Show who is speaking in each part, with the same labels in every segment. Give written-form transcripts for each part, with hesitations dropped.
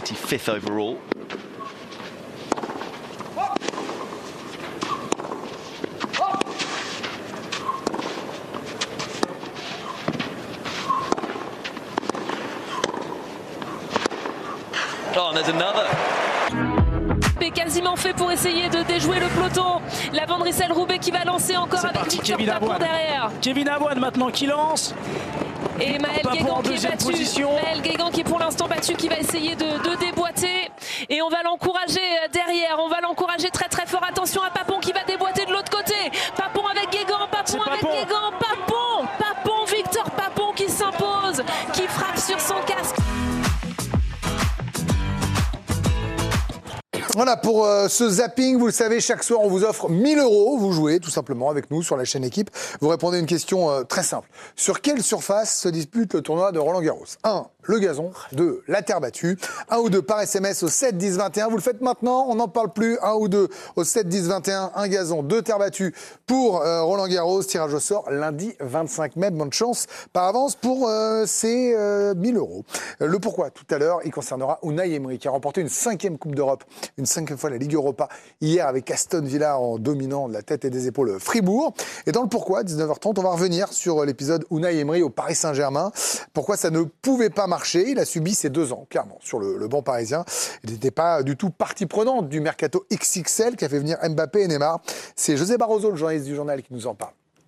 Speaker 1: 25th overall. Oh, and there's another.
Speaker 2: Quasiment fait pour essayer de déjouer le peloton. La Van Rysel-Roubaix qui va lancer encore avec Victor Papon derrière.
Speaker 3: Kevin Abouane maintenant qui lance.
Speaker 2: Et Maël Guégan qui est battu. Maël Guégan qui est pour l'instant battu, qui va essayer de déboîter. Et on va l'encourager derrière. On va l'encourager très très fort. Attention à Papon qui va déboîter de l'autre côté. Papon avec Guégan. Papon avec Guégan. Papon. Victor Papon qui s'impose. Qui frappe sur son casque.
Speaker 4: Voilà, pour ce zapping, vous le savez, chaque soir, on vous offre 1 000 €. Vous jouez tout simplement avec nous sur la chaîne Équipe. Vous répondez à une question très simple. Sur quelle surface se dispute le tournoi de Roland-Garros ? 1. Le gazon. 2. La terre battue. 1 ou 2 par SMS au 7 10 21. Vous le faites maintenant, on n'en parle plus. 1 ou 2 au 7 10 21. Un gazon, 2 terres battues pour Roland-Garros. Tirage au sort lundi 25 mai. Bonne chance par avance pour ces 1 000 €. Le pourquoi, tout à l'heure, il concernera Unai Emery qui a remporté une 5e Coupe d'Europe, une 5e fois la Ligue Europa hier avec Aston Villa en dominant de la tête et des épaules Fribourg. Et dans le pourquoi, 19h30, on va revenir sur l'épisode Unai Emery au Paris Saint-Germain. Pourquoi ça ne pouvait pas marcher. Il a subi ses 2 ans, clairement, sur le banc parisien. Il n'était pas du tout partie prenante du mercato XXL qui a fait venir Mbappé et Neymar. C'est José Barroso, le journaliste du journal, qui nous en parle.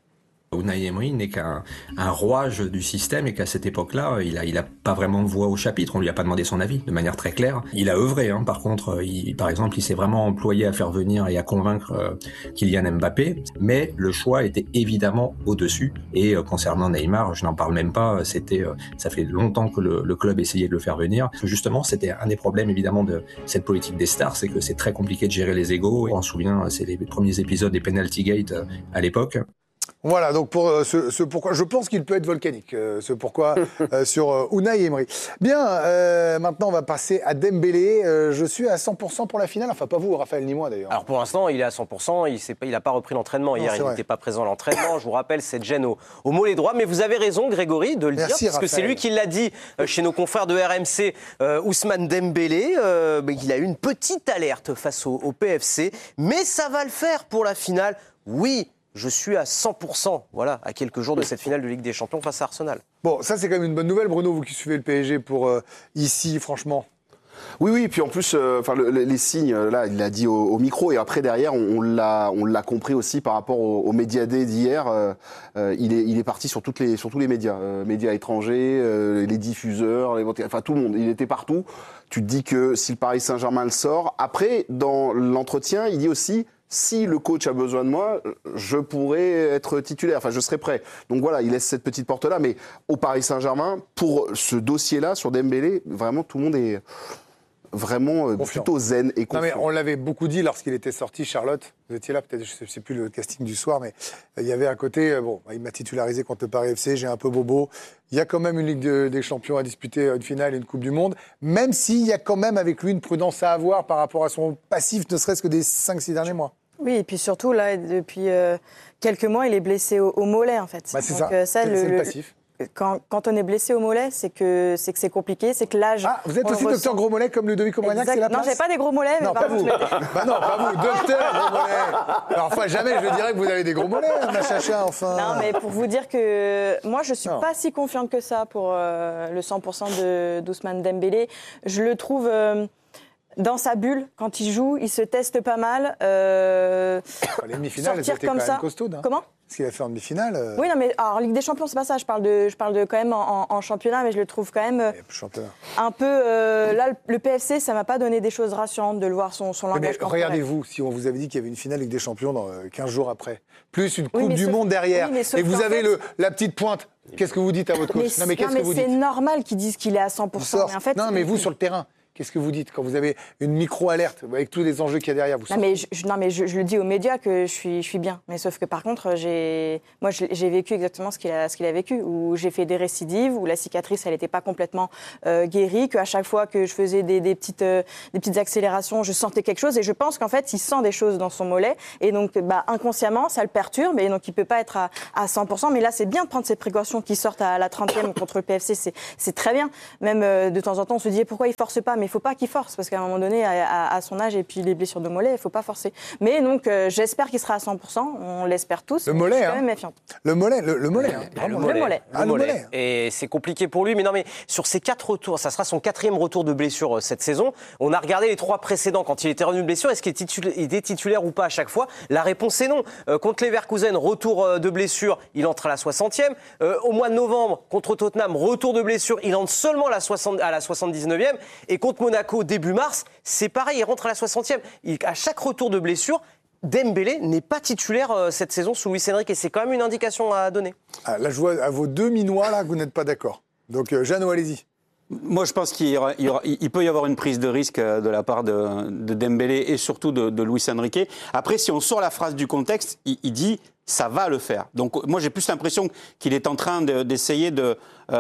Speaker 5: Unai Emery n'est qu'un rouage du système et qu'à cette époque-là, il a pas vraiment de voix au chapitre. On lui a pas demandé son avis de manière très claire. Il a œuvré, par contre, par exemple, il s'est vraiment employé à faire venir et à convaincre Kylian Mbappé. Mais le choix était évidemment au-dessus. Et concernant Neymar, je n'en parle même pas. Ça fait longtemps que le club essayait de le faire venir. Justement, c'était un des problèmes évidemment de cette politique des stars, c'est que c'est très compliqué de gérer les égos. On se souvient, c'est les premiers épisodes des Penalty Gate à l'époque.
Speaker 4: Voilà, donc pour ce pourquoi, je pense qu'il peut être volcanique, ce pourquoi sur Unai Emery. Bien, maintenant on va passer à Dembélé. Je suis à 100% pour la finale, enfin pas vous, Raphaël, ni moi d'ailleurs.
Speaker 6: Alors pour l'instant, il est à 100%, il n'a pas repris l'entraînement. Hier, il n'était pas présent à l'entraînement. Je vous rappelle cette gêne au mollet droit. Mais vous avez raison, Grégory, de le dire, parce
Speaker 4: Raphaël.
Speaker 6: que c'est lui qui l'a dit chez nos confrères de RMC, Ousmane Dembélé. Il a eu une petite alerte face au PFC, mais ça va le faire pour la finale. Oui. Je suis à 100%, voilà, à quelques jours de cette finale de Ligue des Champions face à Arsenal.
Speaker 4: Bon, ça c'est quand même une bonne nouvelle, Bruno, vous qui suivez le PSG pour ici, franchement.
Speaker 7: Oui, puis en plus, les signes, là, il l'a dit au micro, et après, derrière, on l'a compris aussi par rapport au Media Day d'hier. Il est parti sur tous les médias, médias étrangers, les diffuseurs, enfin tout le monde, il était partout. Tu te dis que si le Paris Saint-Germain le sort, après, dans l'entretien, il dit aussi... Si le coach a besoin de moi, je pourrais être titulaire, enfin je serai prêt. Donc voilà, il laisse cette petite porte-là. Mais au Paris Saint-Germain, pour ce dossier-là, sur Dembélé, vraiment tout le monde est vraiment plutôt zen et confiant.
Speaker 4: Non mais on l'avait beaucoup dit lorsqu'il était sorti, Charlotte. Vous étiez là, peut-être, je ne sais plus le casting du soir, mais il y avait un côté, il m'a titularisé contre le Paris FC, j'ai un peu bobo. Il y a quand même une Ligue des Champions à disputer, une finale et une Coupe du Monde, même s'il y a quand même avec lui une prudence à avoir par rapport à son passif, ne serait-ce que des 5-6 derniers mois.
Speaker 8: Oui, et puis surtout, là, depuis quelques mois, il est blessé au mollet, en fait.
Speaker 4: Bah, c'est
Speaker 8: donc,
Speaker 4: ça, c'est le passif.
Speaker 8: Quand on est blessé au mollet, c'est que c'est compliqué, c'est que l'âge...
Speaker 4: Ah, vous êtes aussi docteur gros mollet comme Ludovic Obraniak, c'est la place ?
Speaker 8: Non, j'ai pas des gros mollets, mais
Speaker 4: non, pas vous. Non, pas vous, docteur gros mollet. Alors, enfin, jamais je dirais que vous avez des gros mollets, ma chacha, enfin.
Speaker 8: Non, mais pour vous dire que moi, je suis pas si confiante que ça pour le 100% d'Ousmane Dembélé. Je le trouve... dans sa bulle, quand il joue, il se teste pas mal.
Speaker 4: Les demi-finales, elles étaient quand même costaudes. Hein.
Speaker 8: Comment ?
Speaker 4: Ce qu'il a fait en demi-finale.
Speaker 8: Oui, non, mais alors, Ligue des Champions, c'est pas ça. Je parle de quand même en championnat, mais je le trouve quand même un peu. Là, le PFC, ça m'a pas donné des choses rassurantes de le voir son langage.
Speaker 4: Mais regardez-vous, si on vous avait dit qu'il y avait une finale Ligue des Champions dans 15 jours après, plus une Coupe du Monde derrière, et vous avez la petite pointe, qu'est-ce que vous dites à votre coach ?
Speaker 8: Non, mais c'est normal qu'ils disent qu'il est à 100%. Mais en fait,
Speaker 4: non, mais vous, sur le terrain. Qu'est-ce que vous dites quand vous avez une micro-alerte avec tous les enjeux qu'il y a derrière vous ?
Speaker 8: Non, mais je le dis aux médias que je suis bien. Mais sauf que par contre, j'ai vécu exactement ce qu'il a vécu. Où j'ai fait des récidives, où la cicatrice, elle n'était pas complètement guérie, qu'à chaque fois que je faisais des petites accélérations, je sentais quelque chose. Et je pense qu'en fait, il sent des choses dans son mollet. Et donc, inconsciemment, ça le perturbe. Et donc, il ne peut pas être à 100%. Mais là, c'est bien de prendre ces précautions qui sortent à la 30e contre le PFC. C'est très bien. Même de temps en temps, on se dit pourquoi il ne force pas. Mais il ne faut pas qu'il force, parce qu'à un moment donné, à son âge et puis les blessures de mollet, il ne faut pas forcer. Mais donc, j'espère qu'il sera à 100%, on l'espère tous.
Speaker 4: Le mollet,
Speaker 8: je suis quand même méfiante.
Speaker 4: Le mollet.
Speaker 6: Le mollet. Et c'est compliqué pour lui. Mais non, mais sur ses 4 retours, ça sera son 4e retour de blessure cette saison. On a regardé les 3 précédents quand il était revenu de blessure. Est-ce qu'il était titulaire ou pas à chaque fois? La réponse est non. Contre Leverkusen, retour de blessure, il entre à la 60e. Au mois de novembre, contre Tottenham, retour de blessure, il entre seulement à la 79e. Et contre Monaco, début mars, c'est pareil, il rentre à la 60e. À chaque retour de blessure, Dembélé n'est pas titulaire cette saison sous Luis Enrique. Et c'est quand même une indication à donner.
Speaker 4: Là, je vois à vos deux minois là que vous n'êtes pas d'accord. Donc, Jeannot, allez-y.
Speaker 1: Moi, je pense qu'il peut y avoir une prise de risque de la part de Dembélé et surtout de Luis Enrique. Après, si on sort la phrase du contexte, il dit « ça va le faire ». Donc, moi, j'ai plus l'impression qu'il est en train d'essayer de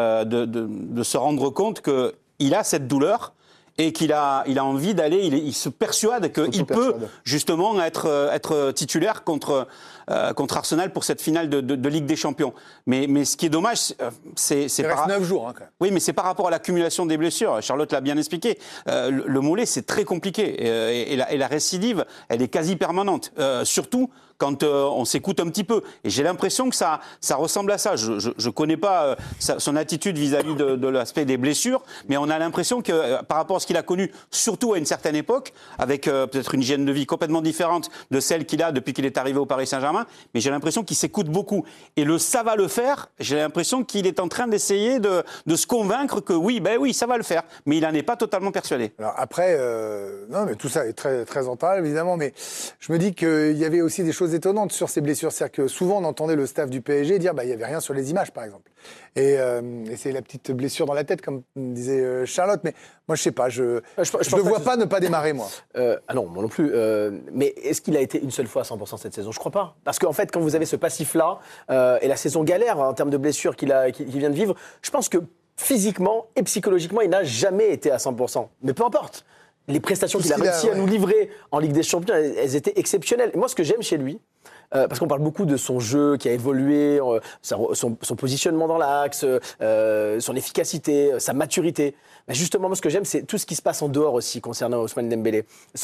Speaker 1: se rendre compte qu'il a cette douleur et qu'il a envie d'aller, il se persuade qu'il peut justement être titulaire contre Arsenal pour cette finale de Ligue des Champions. Mais ce qui est dommage, c'est
Speaker 4: il reste 9 jours. Hein, quand même.
Speaker 1: Oui, mais c'est par rapport à l'accumulation des blessures. Charlotte l'a bien expliqué. Le mollet, c'est très compliqué. Et la récidive, elle est quasi permanente. Surtout quand on s'écoute un petit peu. Et j'ai l'impression que ça ressemble à ça. Je connais pas son attitude vis-à-vis de l'aspect des blessures, mais on a l'impression que par rapport à ce qu'il a connu, surtout à une certaine époque, avec peut-être une hygiène de vie complètement différente de celle qu'il a depuis qu'il est arrivé au Paris Saint-Germain, mais j'ai l'impression qu'il s'écoute beaucoup. Et ça va le faire, j'ai l'impression qu'il est en train d'essayer de se convaincre que oui, ça va le faire. Mais il n'en est pas totalement persuadé.
Speaker 4: Alors après, non, mais tout ça est très, très entendable, évidemment, mais je me dis qu'il y avait aussi des choses étonnantes sur ces blessures. C'est-à-dire que souvent, on entendait le staff du PSG dire il n'y avait rien sur les images, par exemple. Et c'est la petite blessure dans la tête, comme disait Charlotte. Mais moi, je sais pas, je ne vois pas ne pas démarrer, moi.
Speaker 3: Non, moi non plus. Mais est-ce qu'il a été une seule fois à 100% cette saison? Je crois pas. Parce qu'en fait, quand vous avez ce passif-là, et la saison galère en termes de blessures qu'il vient de vivre, je pense que physiquement et psychologiquement, il n'a jamais été à 100%. Mais peu importe. Les prestations qu'il a réussi à nous livrer en Ligue des Champions, elles étaient exceptionnelles. Et moi, ce que j'aime chez lui, parce qu'on parle beaucoup de son jeu qui a évolué, son positionnement dans l'axe, son efficacité, sa maturité. Mais justement, moi, ce que j'aime, c'est tout ce qui se passe en dehors aussi concernant Ousmane Dembélé.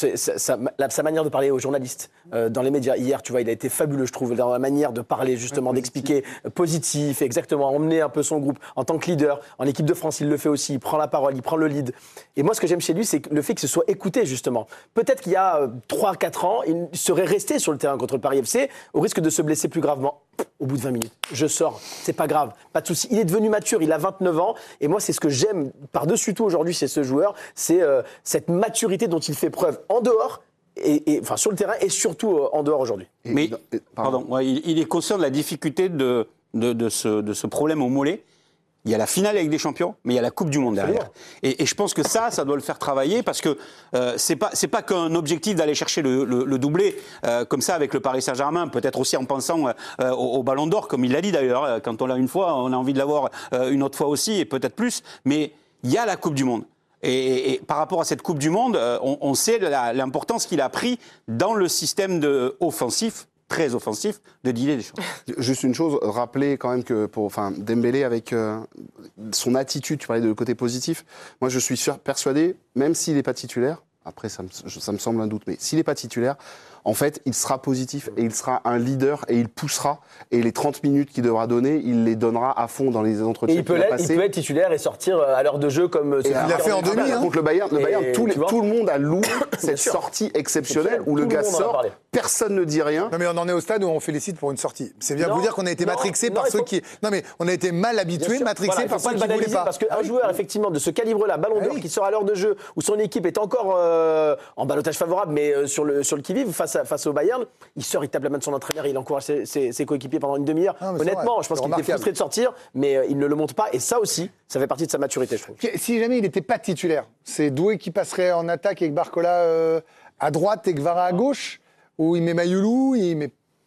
Speaker 3: Sa manière de parler aux journalistes, dans les médias. Hier, tu vois, il a été fabuleux, je trouve, dans la manière de parler, justement, d'expliquer positif, exactement, emmener un peu son groupe en tant que leader. En équipe de France, il le fait aussi, il prend la parole, il prend le lead. Et moi, ce que j'aime chez lui, c'est le fait que ce soit écouté, justement. Peut-être qu'il y a 3-4 ans, il serait resté sur le terrain contre le Paris FC, au risque de se blesser plus gravement. Au bout de 20 minutes, je sors, c'est pas grave, pas de souci. Il est devenu mature, il a 29 ans, et moi c'est ce que j'aime par-dessus tout aujourd'hui chez ce joueur, c'est cette maturité dont il fait preuve en dehors, enfin sur le terrain, et surtout en dehors aujourd'hui.
Speaker 1: Mais il est conscient de la difficulté de ce problème au mollet. Il y a la finale avec des champions, mais il y a la Coupe du Monde derrière. Et je pense que ça doit le faire travailler parce que c'est pas qu'un objectif d'aller chercher le doublé comme ça avec le Paris Saint-Germain, peut-être aussi en pensant au Ballon d'Or, comme il l'a dit d'ailleurs. Quand on l'a une fois, on a envie de l'avoir une autre fois aussi et peut-être plus. Mais il y a la Coupe du Monde. Et par rapport à cette Coupe du Monde, on sait l'importance qu'il a pris dans le système offensif, très offensif, de Didier Deschamps.
Speaker 7: Juste une chose, rappeler quand même que Dembélé, avec son attitude, tu parlais de côté positif, moi je suis persuadé, même s'il n'est pas titulaire, après ça me semble un doute, mais s'il n'est pas titulaire, en fait, il sera positif et il sera un leader et il poussera. Et les 30 minutes qu'il devra donner, il les donnera à fond dans les entretiens.
Speaker 3: Et il peut être titulaire et sortir à l'heure de jeu comme...
Speaker 4: il l'a fait en demi.
Speaker 7: Contre le Bayern, tout le monde a loué cette sortie exceptionnelle où le gars sort, personne ne dit rien.
Speaker 4: Non mais on en est au stade où on félicite pour une sortie. C'est bien de vous dire qu'on a été matrixé par ceux qui... Non mais on a été mal habitués, matrixés par ceux qui ne voulaient pas.
Speaker 3: Parce qu'un joueur, effectivement, de ce calibre-là, Ballon d'Or, qui sort à l'heure de jeu, où son équipe est encore en ballottage favorable, mais sur le qui-vive face au Bayern, il sort, il tape la main de son entraîneur, il encourage ses coéquipiers pendant une demi-heure. Honnêtement, je pense qu'il était frustré de sortir, mais il ne le montre pas. Et ça aussi, ça fait partie de sa maturité, je trouve.
Speaker 4: Si jamais il n'était pas titulaire, c'est Doué qui passerait en attaque avec Barcola à droite et Guevara à gauche, ou il met Mayoulou, il met...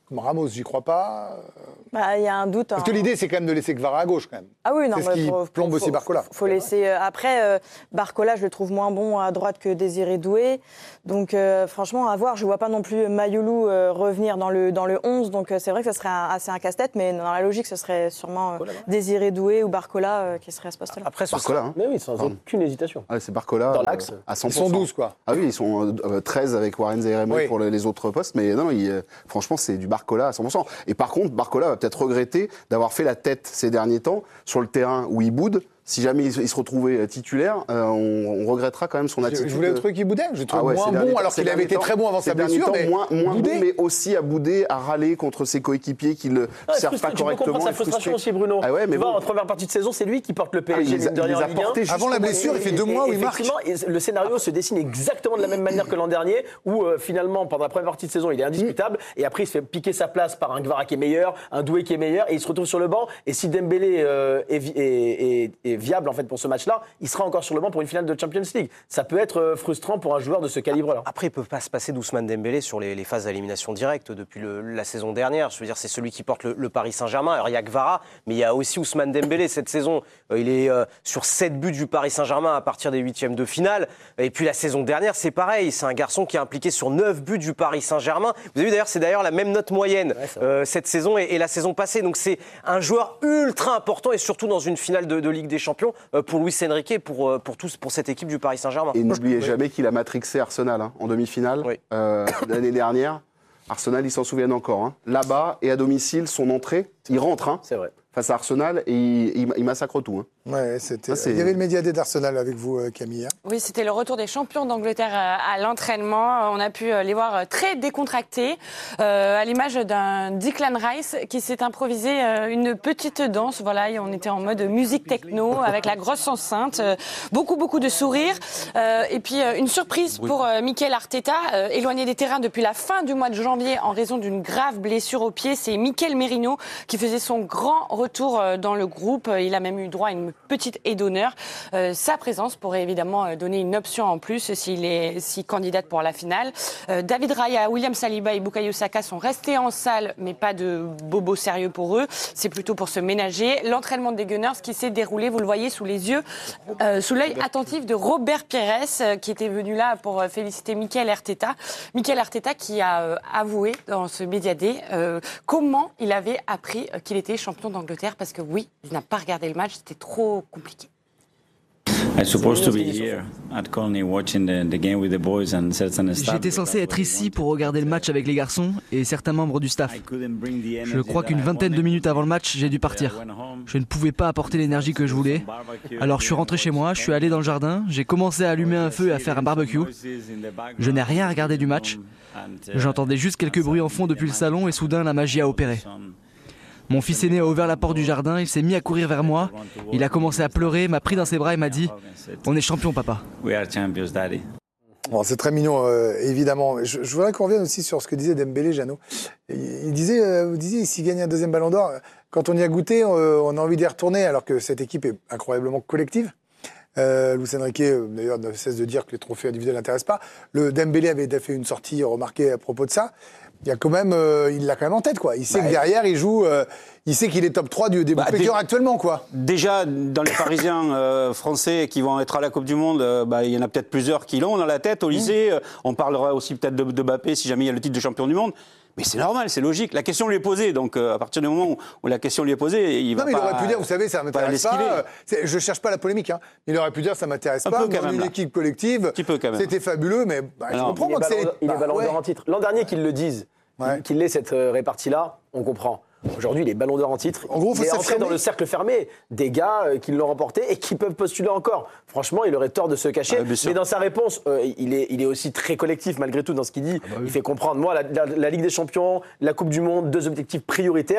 Speaker 4: Comme Ramos, j'y crois pas.
Speaker 8: Il y a un doute.
Speaker 4: Parce que l'idée, c'est quand même de laisser Kvara à gauche, quand même.
Speaker 8: Ah oui, non,
Speaker 4: c'est ce qui plombe aussi Barcola.
Speaker 8: Faut laisser. Après, Barcola, je le trouve moins bon à droite que Désiré Doué. Donc, franchement, à voir. Je vois pas non plus Mayoulou revenir dans le 11. Donc, c'est vrai que ce serait assez un casse-tête. Mais dans la logique, ce serait sûrement Désiré Doué ou Barcola qui serait à ce poste-là.
Speaker 6: Après,
Speaker 7: Barcola, hein.
Speaker 3: Mais oui, sans aucune hésitation.
Speaker 7: Ah, c'est Barcola
Speaker 3: Dans l'axe.
Speaker 7: à 100%.
Speaker 4: Ils sont 12, quoi.
Speaker 7: Ah oui, ils sont 13 avec Warren Zaïre-Emery
Speaker 4: Oui.
Speaker 7: pour les autres postes. Mais non, franchement, c'est du Barcola à 100%. Et par contre, Barcola va peut-être regretter d'avoir fait la tête ces derniers temps sur le terrain où il boude. Si jamais il se retrouvait titulaire, on regrettera quand même son attitude.
Speaker 4: Je voulais trouver qu'il boudait. Je trouve moins
Speaker 7: ces derniers
Speaker 4: bon,
Speaker 7: temps-
Speaker 4: alors
Speaker 7: ces
Speaker 4: qu'il avait
Speaker 7: derniers
Speaker 4: été
Speaker 7: temps-
Speaker 4: très bon avant
Speaker 7: ces
Speaker 4: sa
Speaker 7: derniers
Speaker 4: blessure.
Speaker 7: temps,
Speaker 4: Mais
Speaker 7: moins
Speaker 4: boudé.
Speaker 7: bon, mais aussi à bouder, à râler contre ses coéquipiers qui ne servent pas
Speaker 3: Tu peux
Speaker 7: correctement.
Speaker 3: comprendre sa
Speaker 7: et
Speaker 3: frustration
Speaker 7: frustré.
Speaker 3: aussi, Bruno.
Speaker 7: Ah ouais, mais
Speaker 3: tu vois,
Speaker 7: bon.
Speaker 3: en première partie de saison, c'est lui qui porte le
Speaker 7: Ah,
Speaker 3: PSG,
Speaker 7: il les a-
Speaker 3: mine de rien,
Speaker 7: il les a
Speaker 3: en Ligue 1.
Speaker 7: portés
Speaker 4: Avant la blessure, il fait 2 mois où il marque.
Speaker 3: Effectivement, le scénario se dessine exactement de la même manière que l'an dernier, où finalement, pendant la première partie de saison, il est indiscutable, et après, il se fait piquer sa place par un Kvara qui est meilleur, un Doué qui est meilleur, et il se retrouve sur le banc. Et si Dembélé est viable en fait pour ce match-là, il sera encore sur le banc pour une finale de Champions League. Ça peut être frustrant pour un joueur de ce calibre-là.
Speaker 6: Après, il ne peut pas se passer d'Ousmane Dembélé sur les phases d'élimination directe depuis la saison dernière. Je veux dire, c'est celui qui porte le Paris Saint-Germain. Alors, il y a Kvara, mais il y a aussi Ousmane Dembélé. Cette saison, il est sur 7 buts du Paris Saint-Germain à partir des huitièmes de finale. Et puis, la saison dernière, c'est pareil. C'est un garçon qui est impliqué sur 9 buts du Paris Saint-Germain. Vous avez vu, d'ailleurs, c'est la même note moyenne cette saison et la saison passée. Donc, c'est un joueur ultra important et surtout dans une finale de Ligue des Champions pour Luis Enrique et pour cette équipe du Paris Saint-Germain.
Speaker 7: Et n'oubliez jamais qu'il a matrixé Arsenal en demi-finale l'année dernière. Arsenal, ils s'en souviennent encore. Hein. Là-bas et à domicile, son entrée, il rentre
Speaker 3: C'est vrai.
Speaker 7: face à Arsenal et il massacre tout. Hein.
Speaker 4: Ouais, c'était.
Speaker 7: Ça,
Speaker 4: Il y avait le Médiadé d'Arsenal avec vous, Camille.
Speaker 9: Oui, c'était le retour des champions d'Angleterre à l'entraînement. On a pu les voir très décontractés, à l'image d'un Declan Rice qui s'est improvisé une petite danse. Voilà, et on était en mode musique techno avec la grosse enceinte, beaucoup de sourires. Et puis une surprise pour Mikel Arteta, éloigné des terrains depuis la fin du mois de janvier en raison d'une grave blessure au pied. C'est Mikel Merino qui faisait son grand retour dans le groupe. Il a même eu droit à une petite aide d'honneur. Sa présence pourrait évidemment donner une option en plus s'il candidate pour la finale. David Raya, William Saliba et Bukayo Saka sont restés en salle, mais pas de bobo sérieux pour eux. C'est plutôt pour se ménager. L'entraînement des Gunners qui s'est déroulé, vous le voyez sous les yeux, sous l'œil attentif de Robert Pires, qui était venu là pour féliciter Mikel Arteta. Mikel Arteta qui a avoué dans ce Médiadé comment il avait appris qu'il était champion d'Angleterre, parce que oui, il n'a pas regardé le match, c'était trop compliqué.
Speaker 10: J'étais censé être ici pour regarder le match avec les garçons et certains membres du staff. Je crois qu'une vingtaine de minutes avant le match, j'ai dû partir. Je ne pouvais pas apporter l'énergie que je voulais. Alors je suis rentré chez moi, je suis allé dans le jardin, j'ai commencé à allumer un feu et à faire un barbecue. Je n'ai rien regardé du match. J'entendais juste quelques bruits en fond depuis le salon et soudain la magie a opéré. Mon fils aîné a ouvert la porte du jardin, il s'est mis à courir vers moi, il a commencé à pleurer, m'a pris dans ses bras et m'a dit « On est champion, papa ».
Speaker 4: Bon, c'est très mignon, évidemment. Je voudrais qu'on revienne aussi sur ce que disait Dembélé, Jeannot. Vous disiez, s'il gagne un deuxième ballon d'or, quand on y a goûté, on a envie d'y retourner, alors que cette équipe est incroyablement collective. Luis Enrique, d'ailleurs, ne cesse de dire que les trophées individuels n'intéressent pas. Le Dembélé avait fait une sortie remarquée à propos de ça. Il l'a quand même en tête, quoi. Il sait que derrière, il joue. Il sait qu'il est top 3 des bookmakers actuellement, quoi.
Speaker 1: Déjà, dans les Parisiens français qui vont être à la Coupe du Monde, il y en a peut-être plusieurs qui l'ont dans la tête au lycée. On parlera aussi peut-être de Mbappé si jamais il y a le titre de champion du monde. Mais c'est normal, c'est logique. La question lui est posée, donc à partir du moment où la question lui est posée, il va pas...
Speaker 4: Non, mais il aurait pu dire, vous savez, ça m'intéresse pas. Je cherche pas la polémique, hein. Il aurait pu dire, ça m'intéresse pas. Dans une équipe collective, c'était fabuleux, mais je comprends moi que c'est...
Speaker 3: Il est ballon d'or en titre. L'an dernier qu'ils le disent, qu'il ait cette répartie-là, on comprend. Aujourd'hui, il est ballon d'or en titre.
Speaker 4: En gros,
Speaker 3: il est entré dans le cercle fermé des gars qui l'ont remporté et qui peuvent postuler encore. Franchement, il aurait tort de se cacher. Mais dans sa réponse, il est aussi très collectif malgré tout dans ce qu'il dit. Il fait comprendre, moi, la Ligue des Champions, la Coupe du Monde, 2 objectifs prioritaires.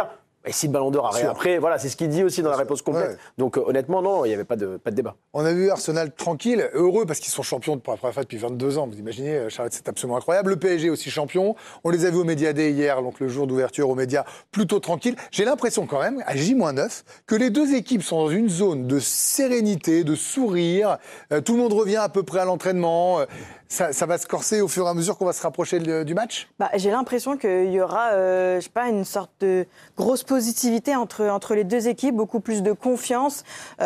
Speaker 3: Et si le Ballon d'Or arrive après, voilà, c'est ce qu'il dit aussi dans la réponse complète. Ouais. Donc honnêtement, non, il n'y avait pas de débat.
Speaker 4: On a vu Arsenal tranquille, heureux parce qu'ils sont champions pour la première fois depuis 22 ans. Vous imaginez, Charlotte, c'est absolument incroyable. Le PSG aussi champion. On les a vus au Média Day hier, donc le jour d'ouverture aux médias, plutôt tranquille. J'ai l'impression quand même, à J-9, que les deux équipes sont dans une zone de sérénité, de sourire. Tout le monde revient à peu près à l'entraînement. Ça va se corser au fur et à mesure qu'on va se rapprocher du match ?
Speaker 8: J'ai l'impression qu'il y aura, je sais pas, une sorte de grosse positivité entre les deux équipes, beaucoup plus de confiance.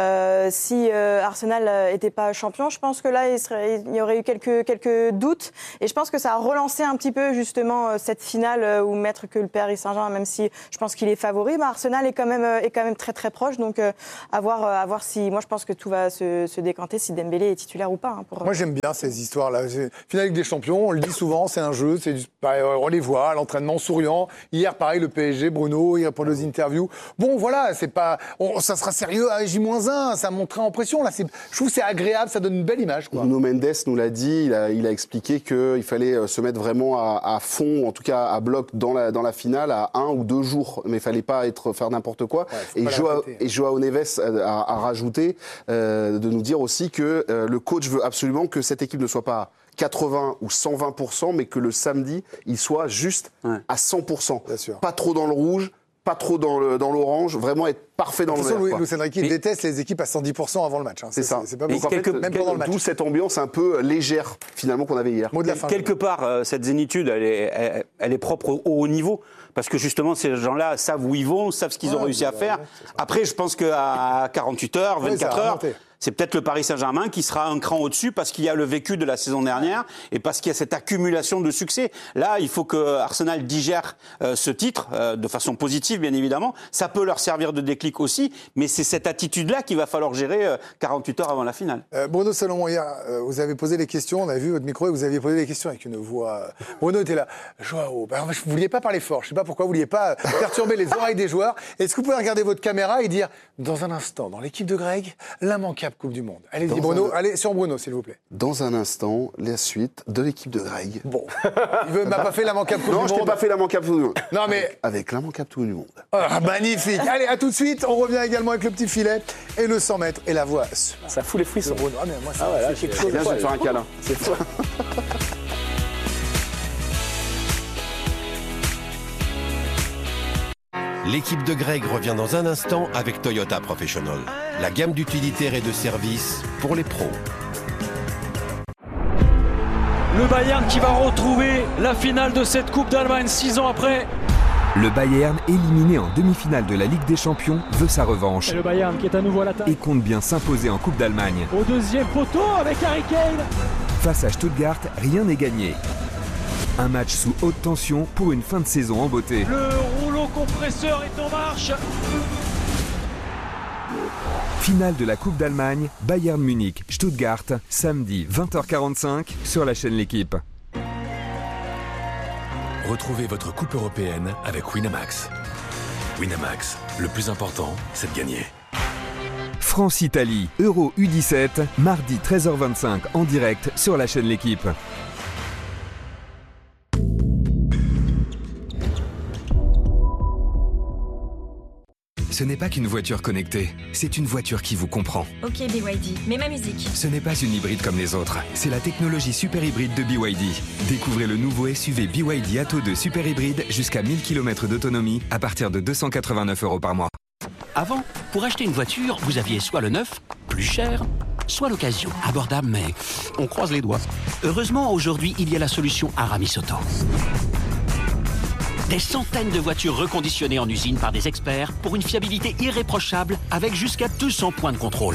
Speaker 8: Si Arsenal n'était pas champion, je pense que là, il y aurait eu quelques doutes. Et je pense que ça a relancé un petit peu, justement, cette finale où mettre que le Paris Saint-Germain, même si je pense qu'il est favori, Arsenal est quand même très, très proche. Donc, à voir si... Moi, je pense que tout va se décanter si Dembélé est titulaire ou pas.
Speaker 4: Moi, j'aime bien ces histoires-là. Finale Ligue des Champions, on le dit souvent, c'est un jeu, on les voit à l'entraînement souriant. Hier, pareil, le PSG, Bruno, il répond aux interviews. Bon, voilà, c'est pas, ça sera sérieux à J-1, ça montera en pression. Là, je trouve que c'est agréable, ça donne une belle image, quoi.
Speaker 7: Nuno Mendes nous l'a dit, il a expliqué qu'il fallait se mettre vraiment à fond, en tout cas à bloc dans la finale, à 1 ou 2 jours. Mais il fallait pas faire n'importe quoi. Ouais, et Joao Neves a rajouté de nous dire aussi que le coach veut absolument que cette équipe ne soit pas 80 ou 120%, mais que le samedi, il soit juste à 100%. Pas trop dans le rouge, pas trop dans l'orange, vraiment être parfait dans le vert.
Speaker 4: Luis Enrique déteste les équipes à 110% avant le match.
Speaker 7: C'est ça.
Speaker 4: C'est pas bon. Même pendant le match.
Speaker 7: D'où cette ambiance un peu légère, finalement, qu'on avait hier.
Speaker 1: Quelque part, cette zénitude, elle est propre au haut niveau. Parce que justement, ces gens-là savent où ils vont, savent ce qu'ils ont réussi à faire. Après, je pense qu'à 48 heures, 24 heures... C'est peut-être le Paris Saint-Germain qui sera un cran au-dessus parce qu'il y a le vécu de la saison dernière et parce qu'il y a cette accumulation de succès. Là, il faut que Arsenal digère ce titre de façon positive, bien évidemment. Ça peut leur servir de déclic aussi, mais c'est cette attitude-là qu'il va falloir gérer 48 heures avant la finale.
Speaker 4: Bruno Salomon, hier, vous avez posé les questions, on a vu votre micro et vous aviez posé les questions avec une voix... Bruno était là. Joao, vous ne vouliez pas parler fort, je ne sais pas pourquoi, vous ne vouliez pas perturber les oreilles des joueurs. Est-ce que vous pouvez regarder votre caméra et dire, dans un instant, dans l'équipe de Greg, l'immanquable Coupe du Monde. Allez-y Bruno, allez sur Bruno s'il vous plaît.
Speaker 7: Dans un instant, la suite de l'équipe de Greg.
Speaker 4: Bon, il m'a pas fait l'immanquable Coupe du Monde.
Speaker 7: Non, je t'ai pas fait l'immanquable Coupe du Monde.
Speaker 4: Non mais...
Speaker 7: Avec l'immanquable Coupe du Monde.
Speaker 4: Ah, magnifique. Allez, à tout de suite, on revient également avec le petit filet et le 100 mètres et la voix.
Speaker 3: Ça fout les frissons.
Speaker 4: Bruno. Ah mais moi
Speaker 3: c'est quelque chose.
Speaker 7: Viens, je vais te faire un câlin.
Speaker 3: C'est fou.
Speaker 11: L'équipe de Greg revient dans un instant avec Toyota Professional. La gamme d'utilitaires et de services pour les pros.
Speaker 12: Le Bayern qui va retrouver la finale de cette Coupe d'Allemagne 6 ans après.
Speaker 13: Le Bayern, éliminé en demi-finale de la Ligue des Champions, veut sa revanche.
Speaker 12: Et le Bayern qui est à nouveau à l'attaque.
Speaker 13: Et compte bien s'imposer en Coupe d'Allemagne.
Speaker 12: Au deuxième poteau avec Harry Kane.
Speaker 13: Face à Stuttgart, rien n'est gagné. Un match sous haute tension pour une fin de saison en beauté.
Speaker 12: Le rouleau compresseur est en marche.
Speaker 13: Finale de la Coupe d'Allemagne, Bayern Munich, Stuttgart, samedi 20h45 sur la chaîne L'Équipe.
Speaker 11: Retrouvez votre coupe européenne avec Winamax. Winamax, le plus important, c'est de gagner.
Speaker 13: France-Italie, Euro U17, mardi 13h25 en direct sur la chaîne L'Équipe. Ce n'est pas qu'une voiture connectée, c'est une voiture qui vous comprend.
Speaker 14: Ok BYD, mets ma musique.
Speaker 13: Ce n'est pas une hybride comme les autres, c'est la technologie super hybride de BYD. Découvrez le nouveau SUV BYD Atto 2 super hybride jusqu'à 1000 km d'autonomie à partir de 289 € par mois.
Speaker 15: Avant, pour acheter une voiture, vous aviez soit le neuf, plus cher, soit l'occasion, abordable mais on croise les doigts. Heureusement, aujourd'hui, il y a la solution Aramis Auto. Des centaines de voitures reconditionnées en usine par des experts pour une fiabilité irréprochable avec jusqu'à 200 points de contrôle.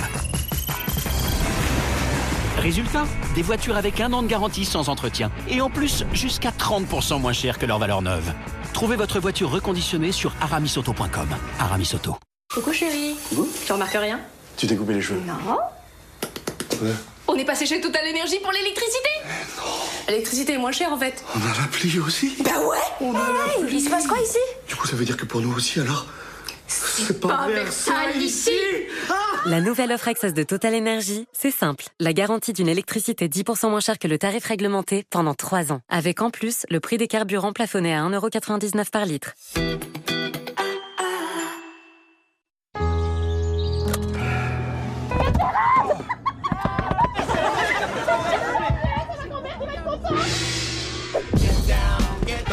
Speaker 15: Résultat, des voitures avec 1 an de garantie sans entretien et en plus jusqu'à 30% moins cher que leur valeur neuve. Trouvez votre voiture reconditionnée sur aramisauto.com. Aramis Auto.
Speaker 14: Coucou chérie. Tu remarques rien?
Speaker 11: Tu t'es coupé les cheveux?
Speaker 14: Non.
Speaker 11: Ouais.
Speaker 14: On est passé chez Total Énergie pour l'électricité. L'électricité est moins chère en fait.
Speaker 11: On a la pluie aussi?
Speaker 14: Bah ouais.
Speaker 11: On a la pluie.
Speaker 14: Il se passe quoi ici?
Speaker 11: Du coup, ça veut dire que pour nous aussi alors?
Speaker 14: C'est pas Versailles ici.
Speaker 16: La nouvelle offre Access de Total Energy, c'est simple. La garantie d'une électricité 10% moins chère que le tarif réglementé pendant 3 ans. Avec en plus le prix des carburants plafonné à 1,99 € par litre.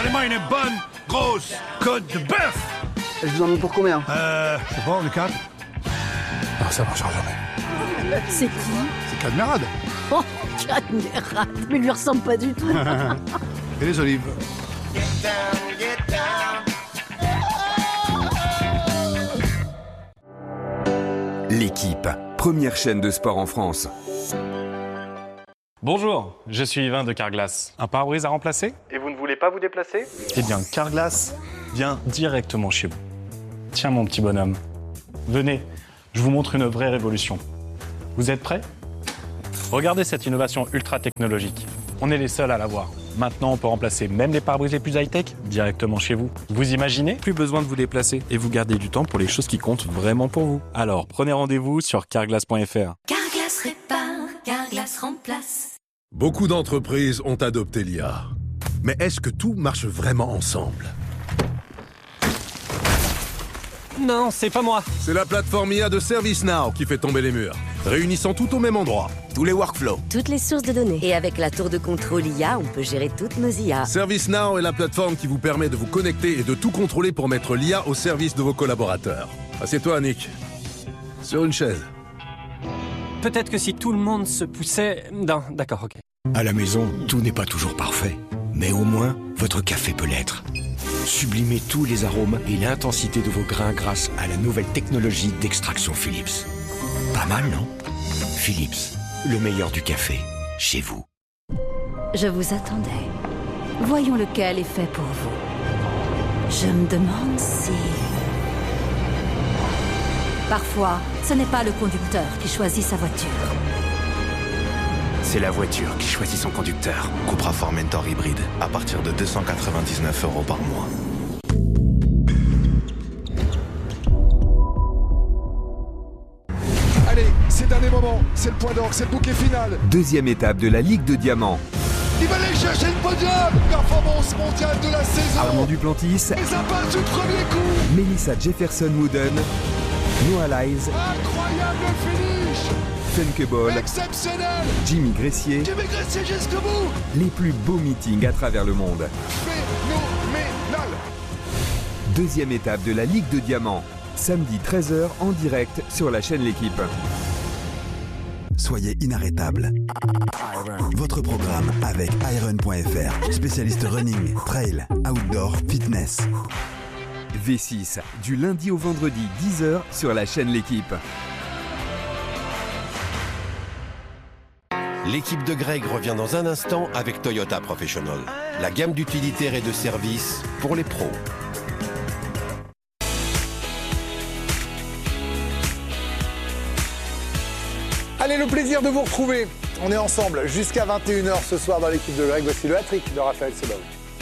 Speaker 17: Donnez-moi une bonne, grosse côte de bœuf.
Speaker 18: Je vous en mets pour combien?
Speaker 17: Je sais pas, on est 4. Non, ça marchera jamais.
Speaker 19: C'est qui?
Speaker 17: C'est Cadmerade.
Speaker 19: Oh, Cadmerade. Mais il lui ressemble pas du tout.
Speaker 17: Et les olives.
Speaker 13: L'équipe, première chaîne de sport en France.
Speaker 20: Bonjour, je suis Yvain de Carglass. Un pare-brise à remplacer?
Speaker 21: Et vous ne voulez pas vous déplacer?
Speaker 20: Eh bien, Carglass vient directement chez vous. Tiens mon petit bonhomme, venez, je vous montre une vraie révolution. Vous êtes prêts? Regardez cette innovation ultra technologique. On est les seuls à l'avoir. Maintenant, on peut remplacer même les pare-brises les plus high-tech directement chez vous. Vous imaginez? Plus besoin de vous déplacer et vous gardez du temps pour les choses qui comptent vraiment pour vous. Alors, prenez rendez-vous sur carglass.fr.
Speaker 22: Carglass répare, Carglass remplace.
Speaker 17: Beaucoup d'entreprises ont adopté l'IA. Mais est-ce que tout marche vraiment ensemble?
Speaker 23: Non, c'est pas moi.
Speaker 17: C'est la plateforme IA de ServiceNow qui fait tomber les murs, réunissant tout au même endroit. Tous les workflows.
Speaker 22: Toutes les sources de données. Et avec la tour de contrôle IA, on peut gérer toutes nos IA.
Speaker 17: ServiceNow est la plateforme qui vous permet de vous connecter et de tout contrôler pour mettre l'IA au service de vos collaborateurs. Assieds-toi, Nick. Sur une chaise.
Speaker 23: Peut-être que si tout le monde se poussait... Non, d'accord, ok.
Speaker 24: À la maison, tout n'est pas toujours parfait. Mais au moins, votre café peut l'être. Sublimez tous les arômes et l'intensité de vos grains grâce à la nouvelle technologie d'extraction Philips. Pas mal, non? Philips, le meilleur du café, chez vous.
Speaker 22: Je vous attendais. Voyons lequel est fait pour vous. Je me demande si... Parfois, ce n'est pas le conducteur qui choisit sa voiture.
Speaker 24: C'est la voiture qui choisit son conducteur.
Speaker 25: Cupra Formentor hybride, à partir de 299 € par mois.
Speaker 17: Allez, c'est le dernier moment, c'est le point d'orgue, c'est le bouquet final.
Speaker 13: Deuxième étape de la Ligue de Diamants.
Speaker 17: Il va aller chercher le podium. Performance mondiale de la saison.
Speaker 13: Armand Duplantis,
Speaker 17: Les impasses du premier coup.
Speaker 13: Melissa Jefferson-Wooden, Noah Lyles,
Speaker 17: Incroyable finish.
Speaker 13: Femke Bol,
Speaker 17: Exceptionnel.
Speaker 13: Jimmy Gressier,
Speaker 17: Jimmy Gressier jusqu'au bout.
Speaker 13: les plus beaux meetings à travers le monde.
Speaker 17: Phénoménal.
Speaker 13: Deuxième étape de la Ligue de Diamants, samedi 13h en direct sur la chaîne L'Équipe.
Speaker 26: Soyez inarrêtable. Votre programme avec Iron.fr, spécialiste running, trail, outdoor, fitness.
Speaker 13: V6, du lundi au vendredi 10h sur la chaîne L'Équipe.
Speaker 11: L'équipe de Greg revient dans un instant avec Toyota Professional. La gamme d'utilitaires et de services pour les pros.
Speaker 4: Allez, le plaisir de vous retrouver. On est ensemble jusqu'à 21h ce soir dans l'équipe de Greg. Voici le hat-trick de Raphaël Sebaoui.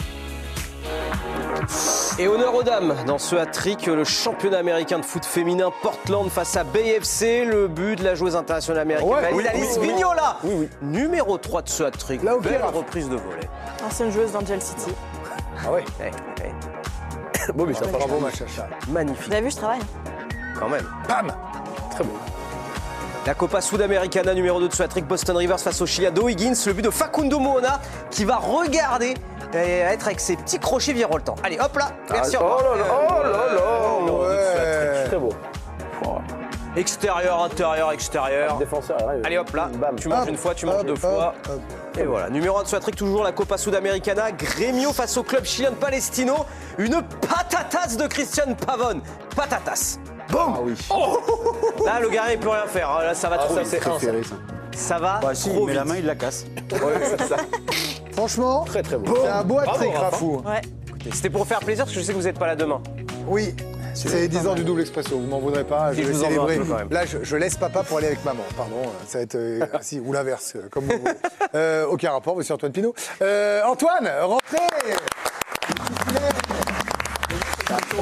Speaker 6: Et honneur aux dames dans ce hat-trick, le championnat américain de foot féminin Portland face à BFC, le but de la joueuse internationale américaine Alice Vignola, numéro 3 de ce hat-trick.
Speaker 3: Là,
Speaker 6: belle reprise de volée.
Speaker 8: Ancienne joueuse d'Angel City.
Speaker 3: Ah ouais. Bon, mais ça fera un bon match.
Speaker 6: Magnifique.
Speaker 8: Vous avez vu, je travaille.
Speaker 6: Quand même.
Speaker 4: Bam.
Speaker 3: Très beau.
Speaker 6: La Copa Sudamericana numéro 2 de ce hat-trick, Boston Rivers face au Chili, O'Higgins, le but de Facundo Moona qui va regarder et être avec ses petits crochets virevoltants. Allez, hop là, merci.
Speaker 3: Oh là là, très beau.
Speaker 6: Extérieur, intérieur, extérieur.
Speaker 3: Défenseur,
Speaker 6: allez hop là, tu manges une fois, tu manges deux fois. Et voilà, numéro 1 de ce hat-trick, toujours la Copa Sudamericana, Grêmio face au club chilien de Palestino. Une patatas de Christian Pavón. Patatas. Boum. Là, le gars, il peut rien faire. Là, ça va trop vite. Ça va trop
Speaker 1: met
Speaker 6: vite.
Speaker 1: la main, il la casse.
Speaker 4: Franchement,
Speaker 3: très beau.
Speaker 4: C'est un beau hat-trick, Rafou.
Speaker 8: Ouais.
Speaker 6: C'était pour faire plaisir parce que je sais que vous n'êtes pas là demain.
Speaker 4: Oui. C'est 10 ans du double expresso, vous m'en voudrez pas, je
Speaker 6: Et je
Speaker 4: vais
Speaker 6: vous en veux un
Speaker 4: célébrer.
Speaker 6: peu, quand même.
Speaker 4: Là, je laisse papa pour aller avec maman, pardon, ça va être ainsi, ou l'inverse, comme vous voulez. Aucun rapport, monsieur Antoine Pinault. Antoine, rentrez.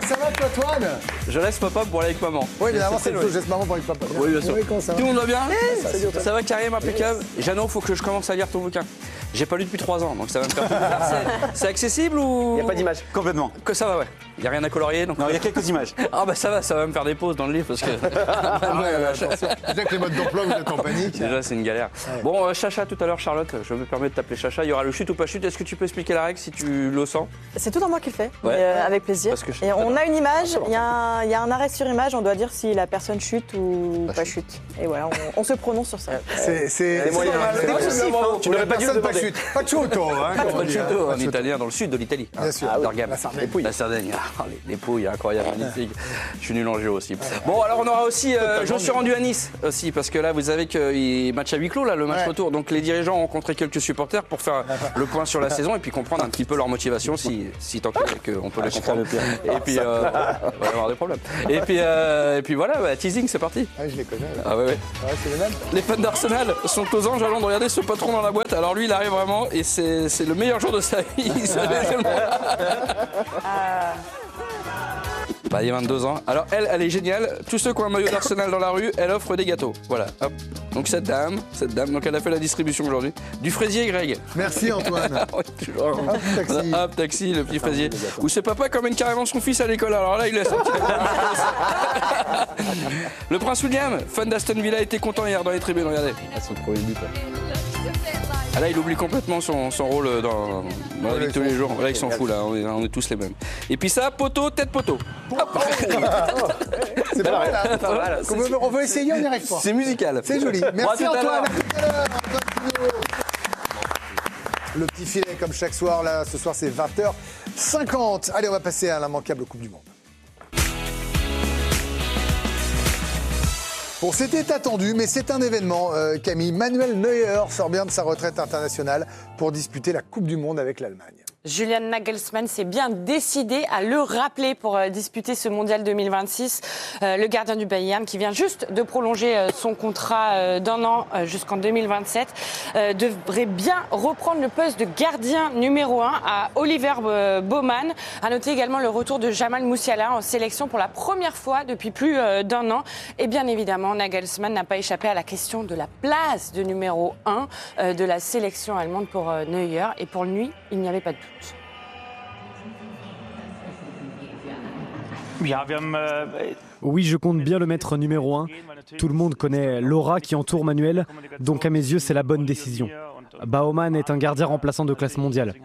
Speaker 4: ça va toi, Toine?
Speaker 2: Je laisse papa pour aller avec maman.
Speaker 4: Oui, évidemment, c'est plutôt laisse maman pour avec papa.
Speaker 2: Oui, bien sûr.
Speaker 4: Oui,
Speaker 2: Tout le monde va bien? Ça va, Karim, impeccable. Jeannot, faut que je commence à lire ton bouquin. J'ai pas lu depuis 3 ans, donc ça va me faire plaisir. C'est accessible ou...
Speaker 3: Il n'y a pas d'image.
Speaker 1: Complètement.
Speaker 2: Que ça va, ouais. Il n'y a rien à colorier, donc...
Speaker 1: Non, il y a quelques images.
Speaker 2: Ah bah ça va me faire des pauses dans le livre, parce que...
Speaker 4: Déjà que les modes d'emploi, vous êtes en panique.
Speaker 2: Déjà, c'est une galère. Ouais. Bon, Chacha, tout à l'heure, Charlotte, je me permets de t'appeler Chacha. Il y aura le chute ou pas chute. Est-ce que tu peux expliquer la règle si tu le sens?
Speaker 8: C'est tout en moi qui le fait,
Speaker 2: ouais.
Speaker 8: Avec plaisir. Et on a une image, il y a un arrêt sur image, on doit dire si la personne chute ou pas chute. Et voilà, on se prononce sur ça.
Speaker 4: C'est
Speaker 3: moyen. Tu n'aurais pas dû le demander.
Speaker 4: Pas de chutto, hein.
Speaker 2: Pas de chutto, en italien, dans le sud de l'Italie.
Speaker 4: Bien sûr.
Speaker 2: La Sardaigne. La Sardaigne. Les pouilles, incroyable, magnifique. Je suis nul en jeu aussi. Bon, alors on aura aussi, je me suis rendu à Nice aussi, parce que là, vous savez que match à huis clos, là, le match retour. Donc les dirigeants ont rencontré quelques supporters pour faire le point sur la saison et puis comprendre un petit peu leur motivation, si tant qu'on peut les comprendre. Et puis, on va avoir des problèmes. Et puis voilà, teasing, c'est parti.
Speaker 4: Ah, je les connais. Là.
Speaker 2: Ah ouais.
Speaker 4: Ouais, c'est les mêmes.
Speaker 2: Les fans d'Arsenal sont aux anges avant de regarder ce patron dans la boîte. Alors lui, il arrive vraiment et c'est le meilleur jour de sa vie. Bah, il y a 22 ans. Alors elle est géniale. Tous ceux qui ont un maillot d'Arsenal dans la rue, elle offre des gâteaux. Voilà, hop. Donc cette dame, donc elle a fait la distribution aujourd'hui. Du fraisier, Greg.
Speaker 4: Merci Antoine.
Speaker 2: Hop, taxi, le petit fraisier. Ou ce papa qui emmène carrément son fils à l'école. Alors là, il laisse. Le prince William, fan d'Aston Villa, était content hier dans les tribunes, regardez.
Speaker 7: Son premier but.
Speaker 2: Ah là, il oublie complètement son rôle dans la vie de tous les jours. Là, ils s'en foutent, là. On est tous les mêmes. Et puis ça, poteau, tête poteau. Hop.
Speaker 4: C'est pas mal, là. On veut essayer, on n'y arrive pas.
Speaker 2: C'est musical.
Speaker 4: C'est joli. Merci Antoine. À tout à l'heure. Le petit filet, comme chaque soir, là, ce soir, c'est 20h50. Allez, on va passer à l'immanquable Coupe du Monde. Bon, c'était attendu, mais c'est un événement, Camille. Manuel Neuer sort bien de sa retraite internationale pour disputer la Coupe du Monde avec l'Allemagne.
Speaker 5: Julian Nagelsmann s'est bien décidé à le rappeler pour disputer ce mondial 2026. Le gardien du Bayern, qui vient juste de prolonger son contrat d'un an jusqu'en 2027, devrait bien reprendre le poste de gardien numéro 1 à Oliver Baumann. À noter également le retour de Jamal Musiala en sélection pour la première fois depuis plus d'un an. Et bien évidemment, Nagelsmann n'a pas échappé à la question de la place de numéro 1 de la sélection allemande pour Neuer. Et pour lui, il n'y avait pas de doute.
Speaker 9: Oui, je compte bien le mettre numéro 1. Tout le monde connaît l'aura qui entoure Manuel, donc à mes yeux, c'est la bonne décision. Baumann est un gardien remplaçant de classe mondiale.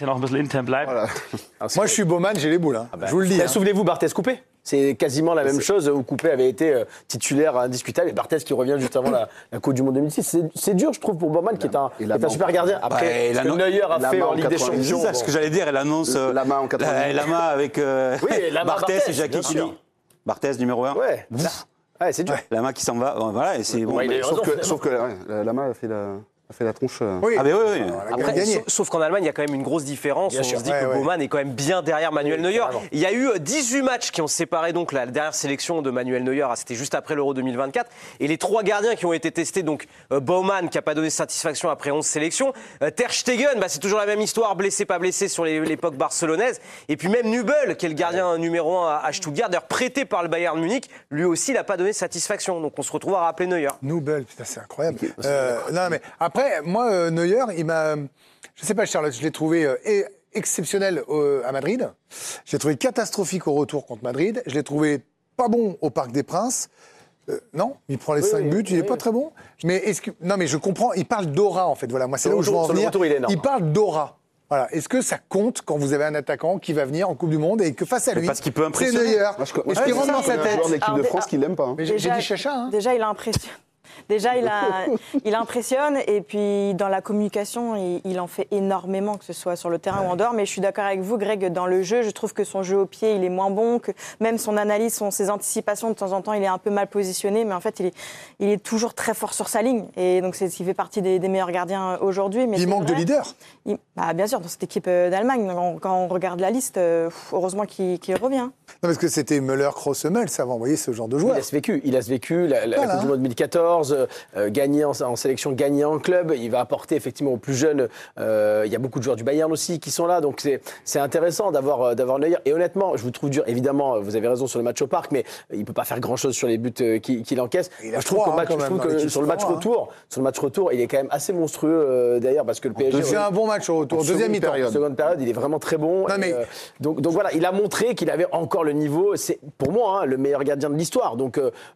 Speaker 4: Voilà. Moi, je suis Baumann, j'ai les boules. Hein. Je vous le dis.
Speaker 3: Souvenez-vous, Barthez Coupé. C'est quasiment la même chose où Coupé avait été titulaire indiscutable et Barthez qui revient juste avant la Coupe du Monde 2006. C'est dur, je trouve, pour Baumann qui est un super gardien. Après, ce que Neuer a fait en Ligue des Champions.
Speaker 1: C'est ce que j'allais dire, elle annonce
Speaker 7: Lama en 80.
Speaker 1: Lama avec Barthez et Jackie Kili. Barthez numéro 1.
Speaker 3: Ouais, c'est dur.
Speaker 1: Lama qui s'en va, voilà, et c'est bon.
Speaker 7: Sauf que Lama a fait la tronche.
Speaker 1: Oui. Ah, mais oui.
Speaker 6: Après, sauf qu'en Allemagne, il y a quand même une grosse différence. On se dit que Baumann est quand même bien derrière Manuel Neuer. Il y a eu 18 matchs qui ont séparé donc la dernière sélection de Manuel Neuer. C'était juste après l'Euro 2024. Et les 3 gardiens qui ont été testés, donc Baumann qui n'a pas donné satisfaction après 11 sélections. Ter Stegen, c'est toujours la même histoire, blessé, pas blessé sur l'époque barcelonaise. Et puis même Nübel, qui est le gardien numéro 1 à Stuttgart, d'ailleurs prêté par le Bayern Munich, lui aussi, il n'a pas donné satisfaction. Donc on se retrouve à rappeler Neuer.
Speaker 4: Nübel, putain, c'est incroyable. Non, mais après, moi, Neuer, il m'a... Je sais pas, Charlotte, je l'ai trouvé exceptionnel à Madrid. Je l'ai trouvé catastrophique au retour contre Madrid. Je l'ai trouvé pas bon au Parc des Princes. Non, il prend les 5 buts, il n'est pas très bon. Mais non, mais je comprends, il parle d'aura, en fait. Voilà, moi, c'est là où je veux en venir. Il parle d'aura. Voilà. Est-ce que ça compte quand vous avez un attaquant qui va venir en Coupe du Monde et que face à lui, c'est Neuer? Est-ce qu'il rentre dans sa tête?
Speaker 7: Il y a un joueur de l'équipe de France qui l'aime pas. Hein.
Speaker 8: J'ai
Speaker 4: dit Chacha. Hein.
Speaker 8: Déjà, il a impressionné. Déjà, il impressionne et puis dans la communication, il en fait énormément, que ce soit sur le terrain ou en dehors. Mais je suis d'accord avec vous, Greg, dans le jeu, je trouve que son jeu au pied, il est moins bon, que même son analyse, ses anticipations, de temps en temps, il est un peu mal positionné. Mais en fait, il est toujours très fort sur sa ligne. Et donc, il fait partie des meilleurs gardiens aujourd'hui. Mais
Speaker 4: il manque de leader.
Speaker 8: Bien sûr, dans cette équipe d'Allemagne, quand on regarde la liste, heureusement qu'il revient.
Speaker 4: Non, parce que c'était Müller, Kroos, Hummels avant, vous voyez, ce genre de joueur.
Speaker 3: Il a vécu la Coupe du Monde 2014. U14, gagné en sélection, gagné en club. Il va apporter effectivement aux plus jeunes. Il y a beaucoup de joueurs du Bayern aussi qui sont là, donc c'est intéressant d'avoir Neuer. Et honnêtement, je vous trouve dur. Évidemment, vous avez raison sur le match au parc, mais il peut pas faire grand-chose sur les buts qu'il encaisse.
Speaker 4: Je trouve que
Speaker 3: sur le match retour, il est quand même assez monstrueux d'ailleurs parce que le PSG.
Speaker 4: C'est un bon match au retour. Deuxième mi-temps.
Speaker 3: Seconde période, il est vraiment très bon. Donc voilà, il a montré qu'il avait encore le niveau. C'est pour moi le meilleur gardien de l'histoire. Donc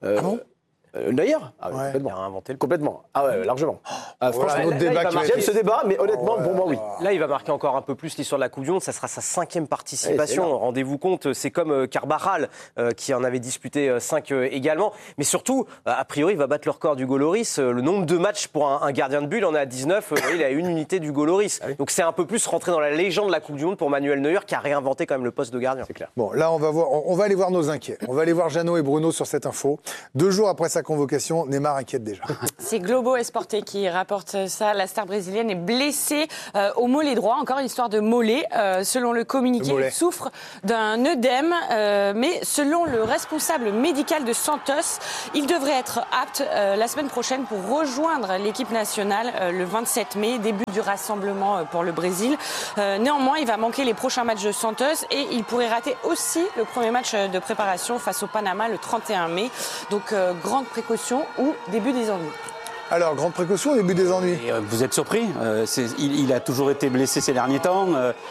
Speaker 3: Neuer, complètement. Il a inventé complètement. Ah ouais, largement. Franchement, j'aime ce débat, mais honnêtement, pour moi, oui.
Speaker 6: Là, il va marquer encore un peu plus l'histoire de la Coupe du Monde. Ça sera sa 5e participation. Rendez-vous compte, c'est comme Carvajal qui en avait disputé 5 également. Mais surtout, a priori, il va battre le record du Goloris. Le nombre de matchs pour un gardien de but, il en est à 19. Il a une unité du Goloris. Donc c'est un peu plus rentré dans la légende de la Coupe du Monde pour Manuel Neuer qui a réinventé quand même le poste de gardien.
Speaker 3: C'est clair.
Speaker 4: Bon, là, on va aller voir nos inquiets. On va aller voir Jeannot et Bruno sur cette info. 2 jours après sa convocation, Neymar inquiète déjà.
Speaker 5: C'est Globo Esporte qui rapporte ça. La star brésilienne est blessée au mollet droit. Encore une histoire de mollet. Selon le communiqué, il souffre d'un œdème. Mais selon le responsable médical de Santos, il devrait être apte la semaine prochaine pour rejoindre l'équipe nationale le 27 mai, début du rassemblement pour le Brésil. Néanmoins, il va manquer les prochains matchs de Santos et il pourrait rater aussi le premier match de préparation face au Panama le 31 mai. Donc, grande précaution ou début des ennuis.
Speaker 4: Alors, grande précaution au début des ennuis.
Speaker 1: Vous êtes surpris il a toujours été blessé ces derniers temps.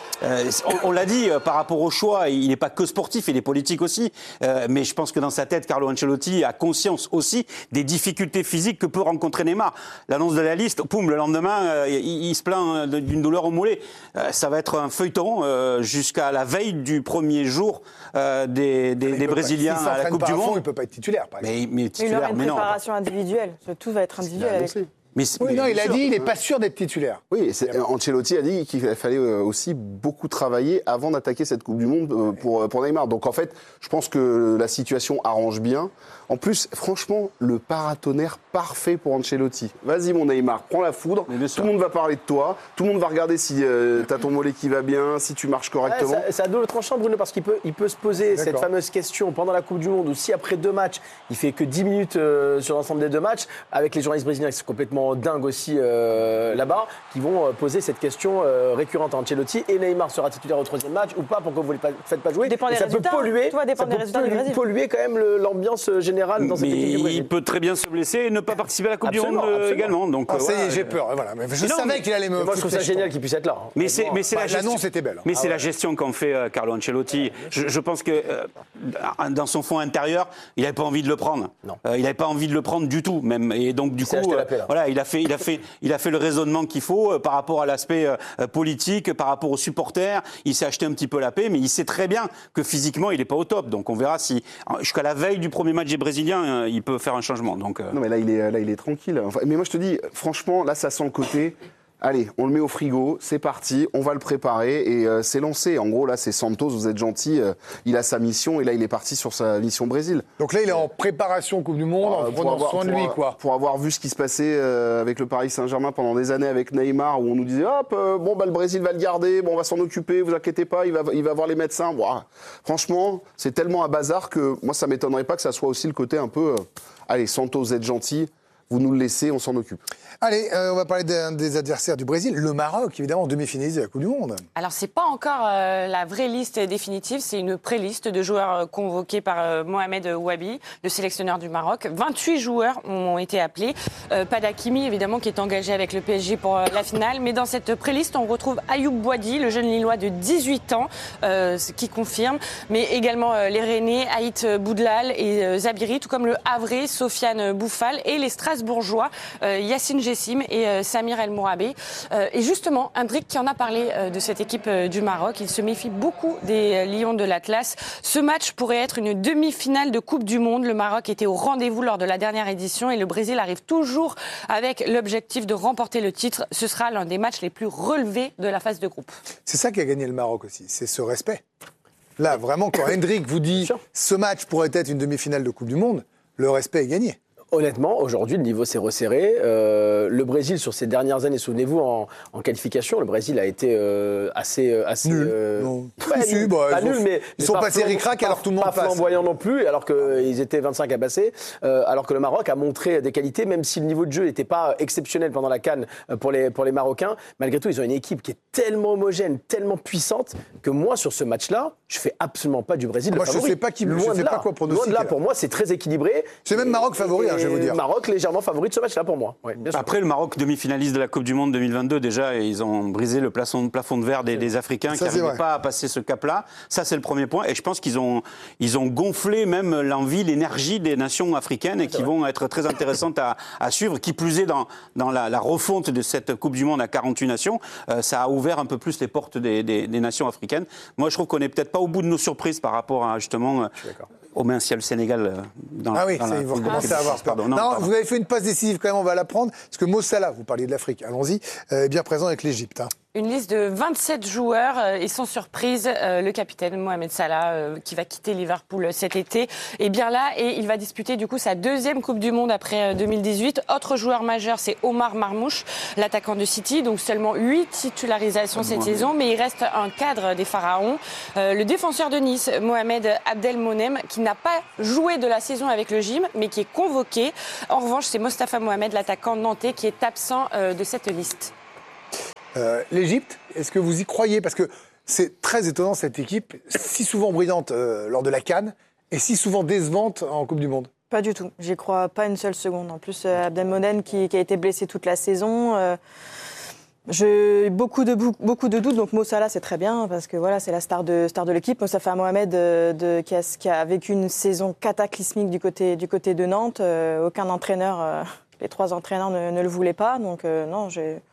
Speaker 1: On l'a dit, par rapport au choix, il n'est pas que sportif, il est politique aussi. Mais je pense que dans sa tête, Carlo Ancelotti a conscience aussi des difficultés physiques que peut rencontrer Neymar. L'annonce de la liste, poum, le lendemain, il se plaint d'une douleur au mollet. Ça va être un feuilleton jusqu'à la veille du premier jour des Brésiliens à la Coupe du Monde.
Speaker 4: Il ne peut pas être titulaire, par exemple.
Speaker 8: Mais il aura une préparation individuelle. Tout va être individuel.
Speaker 4: Il a dit il n'est pas sûr d'être titulaire.
Speaker 7: Oui, Ancelotti a dit qu'il fallait aussi beaucoup travailler avant d'attaquer cette Coupe du Monde pour Neymar. Donc en fait, je pense que la situation arrange bien. En plus, franchement, le paratonnerre parfait pour Ancelotti. Vas-y mon Neymar, prends la foudre, tout le monde va parler de toi, tout le monde va regarder si t'as ton mollet qui va bien, si tu marches correctement.
Speaker 3: C'est à double tranchant, Bruno, parce qu'il peut se poser cette fameuse question pendant la Coupe du Monde, ou si après 2 matchs, il fait que 10 minutes sur l'ensemble des 2 matchs, avec les journalistes brésiliens qui sont complètement dingues aussi là-bas, qui vont poser cette question récurrente à Ancelotti. Et Neymar sera titulaire au 3e match ou pas, pourquoi vous ne le faites pas jouer?
Speaker 8: Dépend des résultats.
Speaker 3: Ça peut polluer quand même l'ambiance générale dans cette équipe du Brésil.
Speaker 1: Il peut très bien se blesser et ne pas participer à la Coupe du Monde également. Donc,
Speaker 4: ça y est, j'ai peur. Voilà. Mais je savais qu'il allait me.
Speaker 3: Moi, je trouve ça génial qu'il puisse être là.
Speaker 1: Mais c'est la gestion.
Speaker 4: L'annonce était belle.
Speaker 1: Mais c'est la gestion qu'en fait Carlo Ancelotti. Je pense que dans son fond intérieur, il n'avait pas envie de le prendre. Il n'avait pas envie de le prendre du tout, même. Et donc du coup, voilà, il a fait le raisonnement qu'il faut par rapport à l'aspect politique, par rapport aux supporters. Il s'est acheté un petit peu la paix, mais il sait très bien que physiquement, il n'est pas au top. Donc on verra si jusqu'à la veille du premier match des Brésiliens, il peut faire un changement. Donc,
Speaker 7: Non, mais là, il est tranquille. Enfin, mais moi, je te dis, franchement, là, ça sent le côté. Allez, on le met au frigo, c'est parti, on va le préparer et c'est lancé. En gros, là, c'est Santos, vous êtes gentil, il a sa mission et là, il est parti sur sa mission Brésil.
Speaker 4: Donc là, il est en préparation Coupe du Monde, en prenant soin de lui, quoi.
Speaker 7: Pour avoir vu ce qui se passait avec le Paris Saint-Germain pendant des années avec Neymar, où on nous disait, hop, le Brésil va le garder, on va s'en occuper, vous inquiétez pas, il va voir les médecins. Wow. Franchement, c'est tellement un bazar que moi, ça m'étonnerait pas que ça soit aussi le côté un peu, allez, Santos, vous êtes gentil. Vous nous le laissez, on s'en occupe.
Speaker 4: Allez, on va parler des adversaires du Brésil. Le Maroc, évidemment, demi-finaliste de la Coupe du Monde.
Speaker 5: Alors, c'est pas encore la vraie liste définitive. C'est une pré-liste de joueurs convoqués par Mohamed Ouabi, le sélectionneur du Maroc. 28 joueurs ont été appelés. Pas d'Hakimi, évidemment, qui est engagé avec le PSG pour la finale. Mais dans cette pré-liste, on retrouve Ayoub Boadi, le jeune Lillois de 18 ans, qui confirme. Mais également les Rennais, Haït Boudlal et Zabiri, tout comme le Havrais, Sofiane Bouffal et les Strasbourgeois, Yacine Gessim et Samir El Mourabé. Et justement, Hendrik qui en a parlé de cette équipe du Maroc, il se méfie beaucoup des Lions de l'Atlas. Ce match pourrait être une demi-finale de Coupe du Monde. Le Maroc était au rendez-vous lors de la dernière édition et le Brésil arrive toujours avec l'objectif de remporter le titre. Ce sera l'un des matchs les plus relevés de la phase de groupe.
Speaker 4: C'est ça qui a gagné le Maroc aussi, c'est ce respect. Là, vraiment, quand Hendrik vous dit ce match pourrait être une demi-finale de Coupe du Monde, le respect est gagné.
Speaker 3: Honnêtement, aujourd'hui, le niveau s'est resserré. Le Brésil, sur ces dernières années, souvenez-vous, en qualification, le Brésil a été assez
Speaker 4: nul.
Speaker 3: Pas nul, mais
Speaker 4: ils sont passés ric-rac alors que tout le monde passe.
Speaker 3: Pas flamboyant non plus, alors qu'ils étaient 25 à passer. Alors que le Maroc a montré des qualités, même si le niveau de jeu n'était pas exceptionnel pendant la CAN pour les Marocains. Malgré tout, ils ont une équipe qui est tellement homogène, tellement puissante, que moi, sur ce match-là, je fais absolument pas du Brésil le favori.
Speaker 4: Je sais pas quoi pronostiquer.
Speaker 3: Loin de là, pour moi, c'est très équilibré.
Speaker 4: C'est même Maroc favori, je vais vous dire.
Speaker 3: Maroc légèrement favori de ce match-là pour moi. Ouais,
Speaker 1: après, le Maroc, demi-finaliste de la Coupe du Monde 2022, déjà, ils ont brisé le plafond de verre des Africains qui n'arrivaient pas à passer ce cap-là. Ça, c'est le premier point. Et je pense qu'ils ont gonflé même l'envie, l'énergie des nations africaines et qui vont être très intéressantes à suivre. Qui plus est, dans la refonte de cette Coupe du Monde à 48 nations, ça a ouvert un peu plus les portes des nations africaines. Moi, je trouve qu'on n'est peut-être pas au bout de nos surprises par rapport à, justement... Au moins, s'il y a le Sénégal dans
Speaker 4: ils vont commencer à avoir peur. Non, vous avez fait une passe décisive quand même, on va la prendre. Parce que Mo Salah, vous parliez de l'Afrique, allons-y, est bien présent avec l'Égypte.
Speaker 5: Une liste de 27 joueurs et sans surprise, le capitaine Mohamed Salah qui va quitter Liverpool cet été est bien là et il va disputer du coup sa deuxième Coupe du Monde après 2018. Autre joueur majeur, c'est Omar Marmouche, l'attaquant de City, donc seulement 8 titularisations cette saison, mais il reste un cadre des Pharaons. Le défenseur de Nice, Mohamed Abdelmonem, qui n'a pas joué de la saison avec le gym, mais qui est convoqué. En revanche, c'est Mostafa Mohamed, l'attaquant nantais, qui est absent de cette liste.
Speaker 4: L'Égypte, est-ce que vous y croyez? Parce que c'est très étonnant cette équipe, si souvent brillante lors de la CAN et si souvent décevante en Coupe du Monde.
Speaker 8: Pas du tout, j'y crois pas une seule seconde. En plus, Abdelmonem qui a été blessé toute la saison, j'ai beaucoup de doutes. Donc Mo Salah, c'est très bien parce que voilà, c'est la star de l'équipe. Mostafa Mohamed qui a vécu une saison cataclysmique du côté de Nantes. Aucun entraîneur, les 3 entraîneurs ne le voulaient pas. Donc non,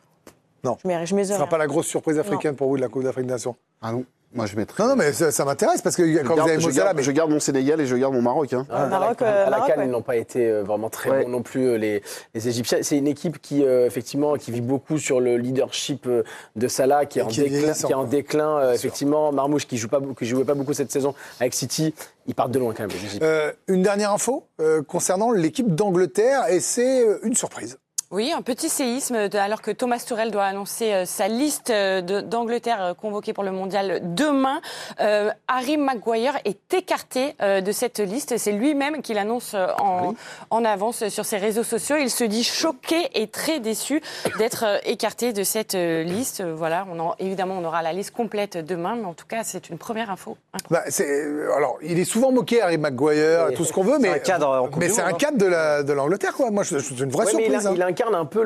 Speaker 4: Non, ce ne sera pas la grosse surprise africaine pour vous de la Coupe d'Afrique des Nations.
Speaker 7: Ah non, moi je mettrais...
Speaker 4: Non, mais ça m'intéresse parce que quand vous avez Mo Salah...
Speaker 7: Je garde mon Sénégal et je garde mon Maroc.
Speaker 3: À la CAN, ils n'ont pas été vraiment très bons non plus, les Égyptiens. C'est une équipe qui, effectivement, qui vit beaucoup sur le leadership de Salah, qui est en déclin. Effectivement, Marmouche, qui jouait pas beaucoup cette saison avec City, ils partent de loin quand même, les Égyptiens.
Speaker 4: Une dernière info concernant l'équipe d'Angleterre, et c'est une surprise.
Speaker 5: Oui, un petit séisme alors que Thomas Tuchel doit annoncer sa liste d'Angleterre convoquée pour le mondial demain. Harry Maguire est écarté de cette liste. C'est lui-même qui l'annonce en avance sur ses réseaux sociaux. Il se dit choqué et très déçu d'être écarté de cette liste. Voilà, évidemment, on aura la liste complète demain, mais en tout cas, c'est une première info.
Speaker 4: Alors, il est souvent moqué, Harry Maguire, tout ce qu'on veut, mais c'est un cadre de l'Angleterre, quoi. Moi, c'est une vraie surprise.
Speaker 3: Il incarne un peu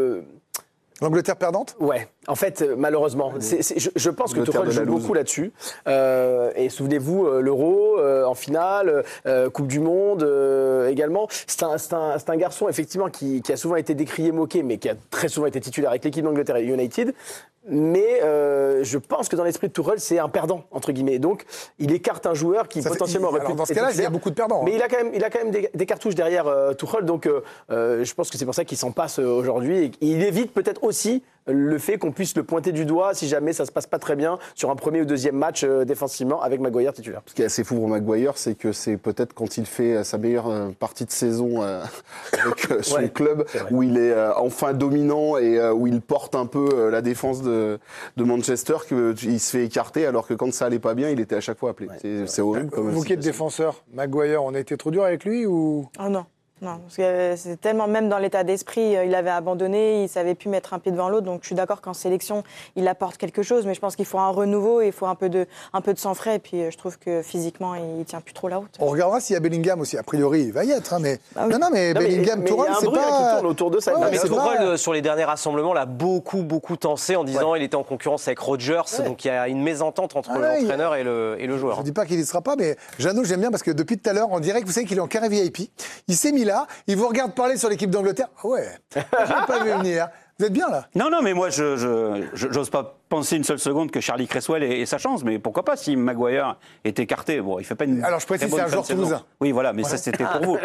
Speaker 4: l'Angleterre perdante.
Speaker 3: Ouais, en fait, malheureusement. Je pense que Tuchel joue beaucoup là-dessus. Et souvenez-vous, l'Euro en finale, Coupe du Monde également. C'est un garçon, effectivement, qui a souvent été décrié, moqué, mais qui a très souvent été titulaire avec l'équipe d'Angleterre et United. Mais je pense que dans l'esprit de Tuchel, c'est un perdant, entre guillemets. Donc, il écarte un joueur qui potentiellement aurait pu...
Speaker 4: Dans ce cas-là, il y a beaucoup de perdants.
Speaker 3: Mais il a quand même des cartouches derrière Tuchel. Donc, je pense que c'est pour ça qu'il s'en passe aujourd'hui. Et il évite peut-être aussi le fait qu'on puisse le pointer du doigt si jamais ça se passe pas très bien sur un premier ou deuxième match défensivement avec Maguire titulaire.
Speaker 7: Ce qui est assez fou pour Maguire, c'est que c'est peut-être quand il fait sa meilleure partie de saison avec son club, où il est enfin dominant et où il porte un peu la défense de Manchester, qu'il se fait écarter, alors que quand ça allait pas bien, il était à chaque fois appelé. C'est horrible.
Speaker 4: Vous qui êtes défenseur, Maguire, on a été trop dur avec lui ou...
Speaker 8: Oh non. Non, parce que c'est tellement, même dans l'état d'esprit, il avait abandonné, il savait plus mettre un pied devant l'autre. Donc je suis d'accord qu'en sélection, il apporte quelque chose, mais je pense qu'il faut un renouveau, il faut un peu de sang frais. Et puis je trouve que physiquement, il tient plus trop la route.
Speaker 4: On regardera s'il y a Bellingham aussi. A priori, il va y être, mais mais Bellingham, Tourelle, c'est pas.
Speaker 3: Qui tourne autour de ça.
Speaker 6: Mais Tourelle, sur les derniers rassemblements, l'a beaucoup tensé en disant qu'il était en concurrence avec Rodgers. Donc il y a une mésentente entre l'entraîneur et le joueur.
Speaker 4: Je dis pas qu'il y sera pas, mais Jeannot, j'aime bien parce que depuis tout à l'heure, on dirait que vous savez qu'il est en carré VIP. Il s'est mis là. Il vous regarde parler sur l'équipe d'Angleterre. Ah ouais, je l'ai pas vu venir. Vous êtes bien là?
Speaker 1: Non, mais moi, je n'ose pas penser une seule seconde que Charlie Cresswell ait sa chance, mais pourquoi pas si Maguire est écarté? Bon, il fait pas une.
Speaker 4: Alors je précise, c'est un joueur toulousain.
Speaker 1: Oui, voilà, mais ça c'était pour vous.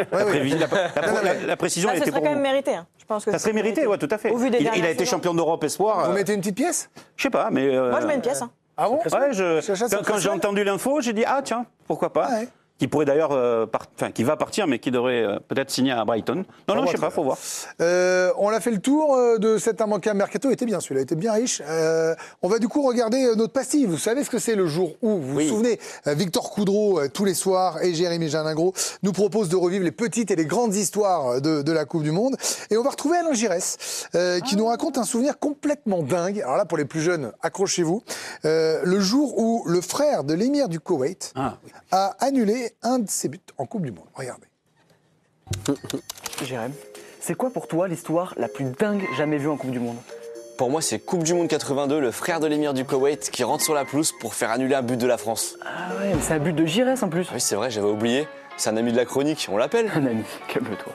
Speaker 1: La précision était pour vous.
Speaker 8: Ça serait quand même mérité. Je pense que
Speaker 1: ça serait mérité, oui, tout à fait. Il a été champion d'Europe espoir.
Speaker 4: Vous mettez une petite pièce?
Speaker 1: Je sais pas, mais.
Speaker 8: Moi, je mets une pièce.
Speaker 4: Ah bon?
Speaker 1: Ouais, quand j'ai entendu l'info, j'ai dit ah tiens, pourquoi pas. qui pourrait d'ailleurs, qui va partir, mais qui devrait peut-être signer à Brighton. Non, je sais pas, faut voir.
Speaker 4: On a fait le tour de cet immanquable mercato. Il était bien, celui-là, il était bien riche. On va du coup regarder notre pastille. Vous savez ce que c'est le jour où, vous vous souvenez, Victor Coudreau, tous les soirs, et Jérémy Janingro nous proposent de revivre les petites et les grandes histoires de la Coupe du Monde. Et on va retrouver Alain Giresse, qui nous raconte un souvenir complètement dingue. Alors là, pour les plus jeunes, accrochez-vous. Le jour où le frère de l'émir du Koweït a annulé un de ses buts en Coupe du Monde. Regardez.
Speaker 10: Jérém, c'est quoi pour toi l'histoire la plus dingue jamais vue en Coupe du Monde?
Speaker 12: Pour moi, c'est Coupe du Monde 82, le frère de l'émir du Koweït qui rentre sur la pelouse pour faire annuler un but de la France.
Speaker 10: Ah ouais, mais c'est un but de Giresse en plus.
Speaker 12: Oui, c'est vrai, j'avais oublié. C'est un ami de la chronique, on l'appelle.
Speaker 10: Un ami, calme-toi.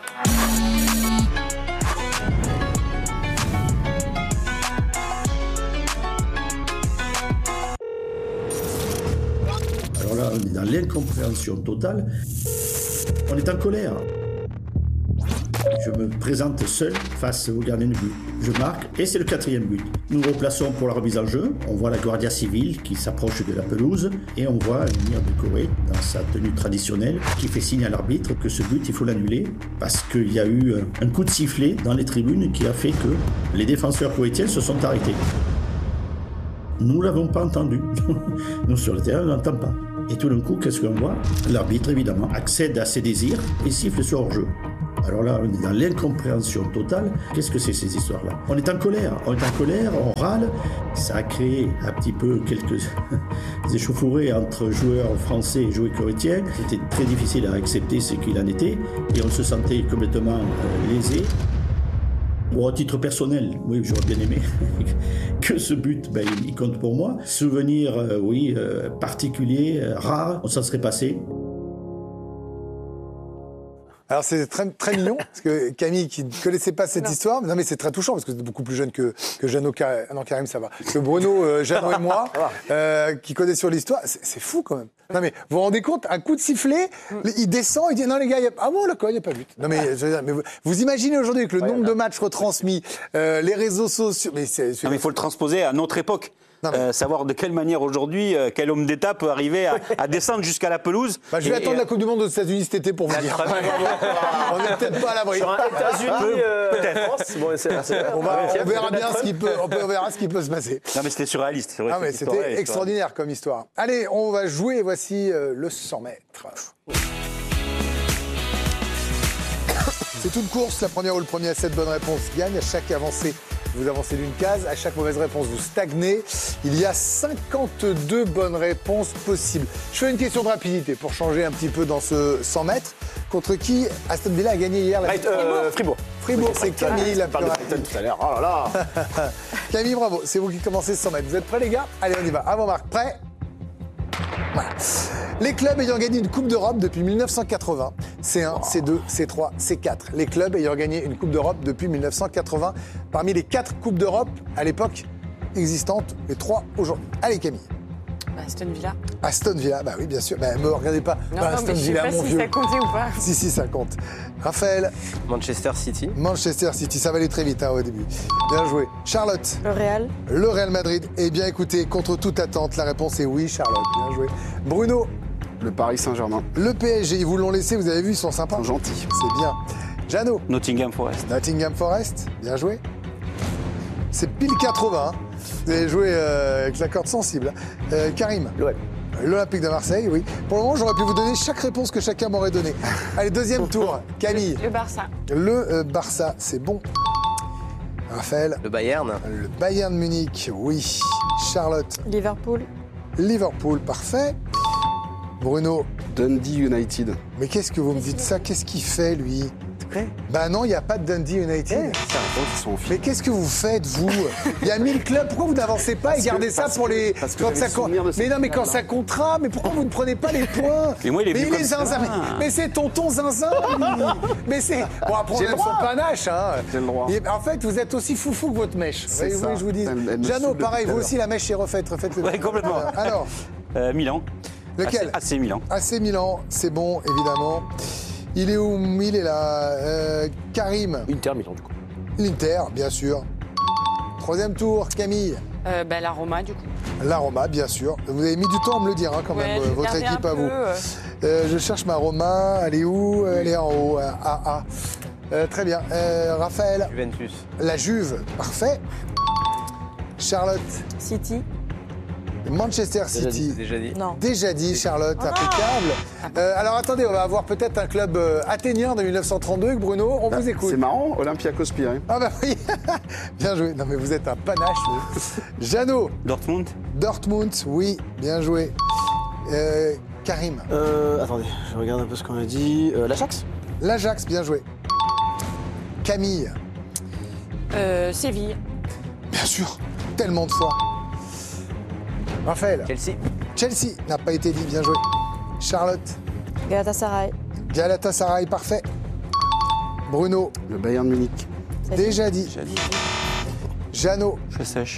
Speaker 14: Alors là, on est dans l'incompréhension totale. On est en colère. Je me présente seul face au gardien de but. Je marque et c'est le 4e but. Nous nous replaçons pour la remise en jeu. On voit la Guardia Civile qui s'approche de la pelouse et on voit l'émir du Koweït dans sa tenue traditionnelle qui fait signe à l'arbitre que ce but, il faut l'annuler parce qu'il y a eu un coup de sifflet dans les tribunes qui a fait que les défenseurs koweïtiens se sont arrêtés. Nous ne l'avons pas entendu. Nous, sur le terrain, on ne l'entend pas. Et tout d'un coup, qu'est-ce qu'on voit? L'arbitre, évidemment, accède à ses désirs et siffle sur hors-jeu. Alors là, on est dans l'incompréhension totale. Qu'est-ce que c'est ces histoires-là? On est en colère, on râle. Ça a créé un petit peu quelques échauffourées entre joueurs français et joueurs koweïtiens. C'était très difficile à accepter ce qu'il en était et on se sentait complètement lésé. Bon, à titre personnel, oui, j'aurais bien aimé que ce but, il compte pour moi. Souvenir, particulier, rare, on s'en serait passé.
Speaker 4: Alors c'est très, très mignon, parce que Camille, qui ne connaissait pas cette histoire, non mais c'est très touchant, parce que c'est beaucoup plus jeune que Jeannot, non Karim ça va, que Bruno, Jeannot et moi, qui connaissions l'histoire, c'est fou quand même. Non mais vous vous rendez compte, un coup de sifflet, il descend, il dit non les gars, ah bon d'accord, il n'y a pas but. Non mais, vous imaginez aujourd'hui avec le nombre de matchs retransmis, les réseaux sociaux, mais
Speaker 1: il faut le transposer à notre époque. Savoir de quelle manière aujourd'hui, quel homme d'État peut arriver à descendre jusqu'à la pelouse.
Speaker 4: Je vais attendre la Coupe du Monde aux États-Unis cet été pour vous dire. On n'est peut-être pas à l'abri.
Speaker 3: Sur un États-Unis,
Speaker 1: peut-être.
Speaker 4: On verra bien on verra ce qui peut se passer.
Speaker 1: Non mais c'était surréaliste. C'est vrai.
Speaker 4: Non mais c'était extraordinaire comme histoire. Allez, on va jouer. Voici le 100 mètres. C'est une course. La première ou le premier à 7 bonnes réponses gagne. À chaque avancée, vous avancez d'une case. À chaque mauvaise réponse, vous stagnez. Il y a 52 bonnes réponses possibles. Je fais une question de rapidité pour changer un petit peu dans ce 100 mètres. Contre qui Aston Villa a gagné hier
Speaker 3: Fribourg.
Speaker 4: Fribourg, c'est Camille la plus rapide.
Speaker 3: Tout à l'heure. Oh là là.
Speaker 4: Camille, bravo. C'est vous qui commencez ce 100 mètres. Vous êtes prêts, les gars? Allez, on y va. Avant Marc, prêt? Voilà. Les clubs ayant gagné une Coupe d'Europe depuis 1980, C1, C2, C3, C4. Les clubs ayant gagné une Coupe d'Europe depuis 1980. Parmi les 4 Coupes d'Europe à l'époque existantes, les 3 aujourd'hui. Allez Camille.
Speaker 5: Aston Villa.
Speaker 4: Aston Villa, bah oui bien sûr. Bah me regardez pas.
Speaker 5: Non,
Speaker 4: Aston
Speaker 5: mais je sais
Speaker 4: Villa,
Speaker 5: pas
Speaker 4: mon
Speaker 5: si
Speaker 4: vieux.
Speaker 5: ça comptait ou pas.
Speaker 4: Si ça compte. Raphaël.
Speaker 6: Manchester City.
Speaker 4: Manchester City, ça va aller très vite au début. Bien joué. Charlotte.
Speaker 8: Le Real.
Speaker 4: Le Real Madrid. Eh bien écoutez, contre toute attente, la réponse est oui, Charlotte. Bien joué. Bruno.
Speaker 7: Le Paris Saint-Germain.
Speaker 4: Le PSG, ils vous l'ont laissé, vous avez vu, ils sont sympas.
Speaker 7: Ils sont gentils.
Speaker 4: C'est bien. Jeannot.
Speaker 1: Nottingham Forest.
Speaker 4: Nottingham Forest, bien joué. C'est pile 80. Vous avez joué avec la corde sensible. Karim. L'Olympique de Marseille, oui. Pour le moment, j'aurais pu vous donner chaque réponse que chacun m'aurait donnée. Allez, deuxième tour. Camille.
Speaker 5: Le Barça.
Speaker 4: Le Barça, c'est bon. Raphaël.
Speaker 6: Le Bayern.
Speaker 4: Le Bayern de Munich, oui. Charlotte.
Speaker 8: Liverpool.
Speaker 4: Liverpool, parfait. Bruno.
Speaker 7: Dundee United.
Speaker 4: Mais qu'est-ce que vous me dites ça? Qu'est-ce qu'il fait, lui? Bah non, il n'y a pas de Dundee United. Mais qu'est-ce que vous faites, vous? Il y a 1000 clubs, pourquoi vous n'avancez pas et gardez ça pour les... Quand ça compte. Mais non, mais quand ça comptera, mais pourquoi vous ne prenez pas les points?
Speaker 1: Mais moi, il est venu comme ça.
Speaker 4: Zinzin. Mais c'est tonton Zinzin, lui. Mais c'est... Bon, après, on aime son panache, hein.
Speaker 7: J'ai le droit.
Speaker 4: En fait, vous êtes aussi foufou que votre mèche.
Speaker 7: C'est
Speaker 4: vous voulez que je vous dise? Jeannot, pareil, vous aussi, la mèche est refaite. Refaites-le.
Speaker 1: Oui, complètement.
Speaker 4: Alors
Speaker 1: Milan.
Speaker 4: Lequel?
Speaker 1: AC Milan.
Speaker 4: AC Milan, c'est bon, évidemment. Il est où? Il est là. Karim.
Speaker 3: Inter Milan, du coup.
Speaker 4: L'Inter, bien sûr. Troisième tour, Camille.
Speaker 5: La Roma, du coup.
Speaker 4: La Roma, bien sûr. Vous avez mis du temps à me le dire, hein, quand même, votre équipe à vous. Je cherche ma Roma. Elle est où? Elle est en haut. Très bien. Raphaël.
Speaker 6: Juventus.
Speaker 4: La Juve. Parfait. Charlotte.
Speaker 8: City.
Speaker 4: Manchester City.
Speaker 6: Déjà dit.
Speaker 8: Non.
Speaker 4: Déjà dit, Charlotte. Impeccable. Alors attendez, on va avoir peut-être un club athénien de 1932. Bruno, on vous écoute.
Speaker 7: C'est marrant, Olympiakos Pire.
Speaker 4: Ah bah oui. Bien joué. Non mais vous êtes un panache. Jeannot.
Speaker 1: Dortmund.
Speaker 4: Dortmund, oui. Bien joué. Karim.
Speaker 3: Attendez, je regarde un peu ce qu'on a dit. L'Ajax.
Speaker 4: L'Ajax, bien joué. Camille.
Speaker 5: Séville.
Speaker 4: Bien sûr. Tellement de fois. Raphaël.
Speaker 6: Chelsea.
Speaker 4: Chelsea n'a pas été dit, bien joué. Charlotte.
Speaker 8: Galatasaray.
Speaker 4: Galatasaray, parfait. Bruno.
Speaker 7: Le Bayern Munich.
Speaker 4: Déjà dit. Jeannot.
Speaker 1: Je sèche.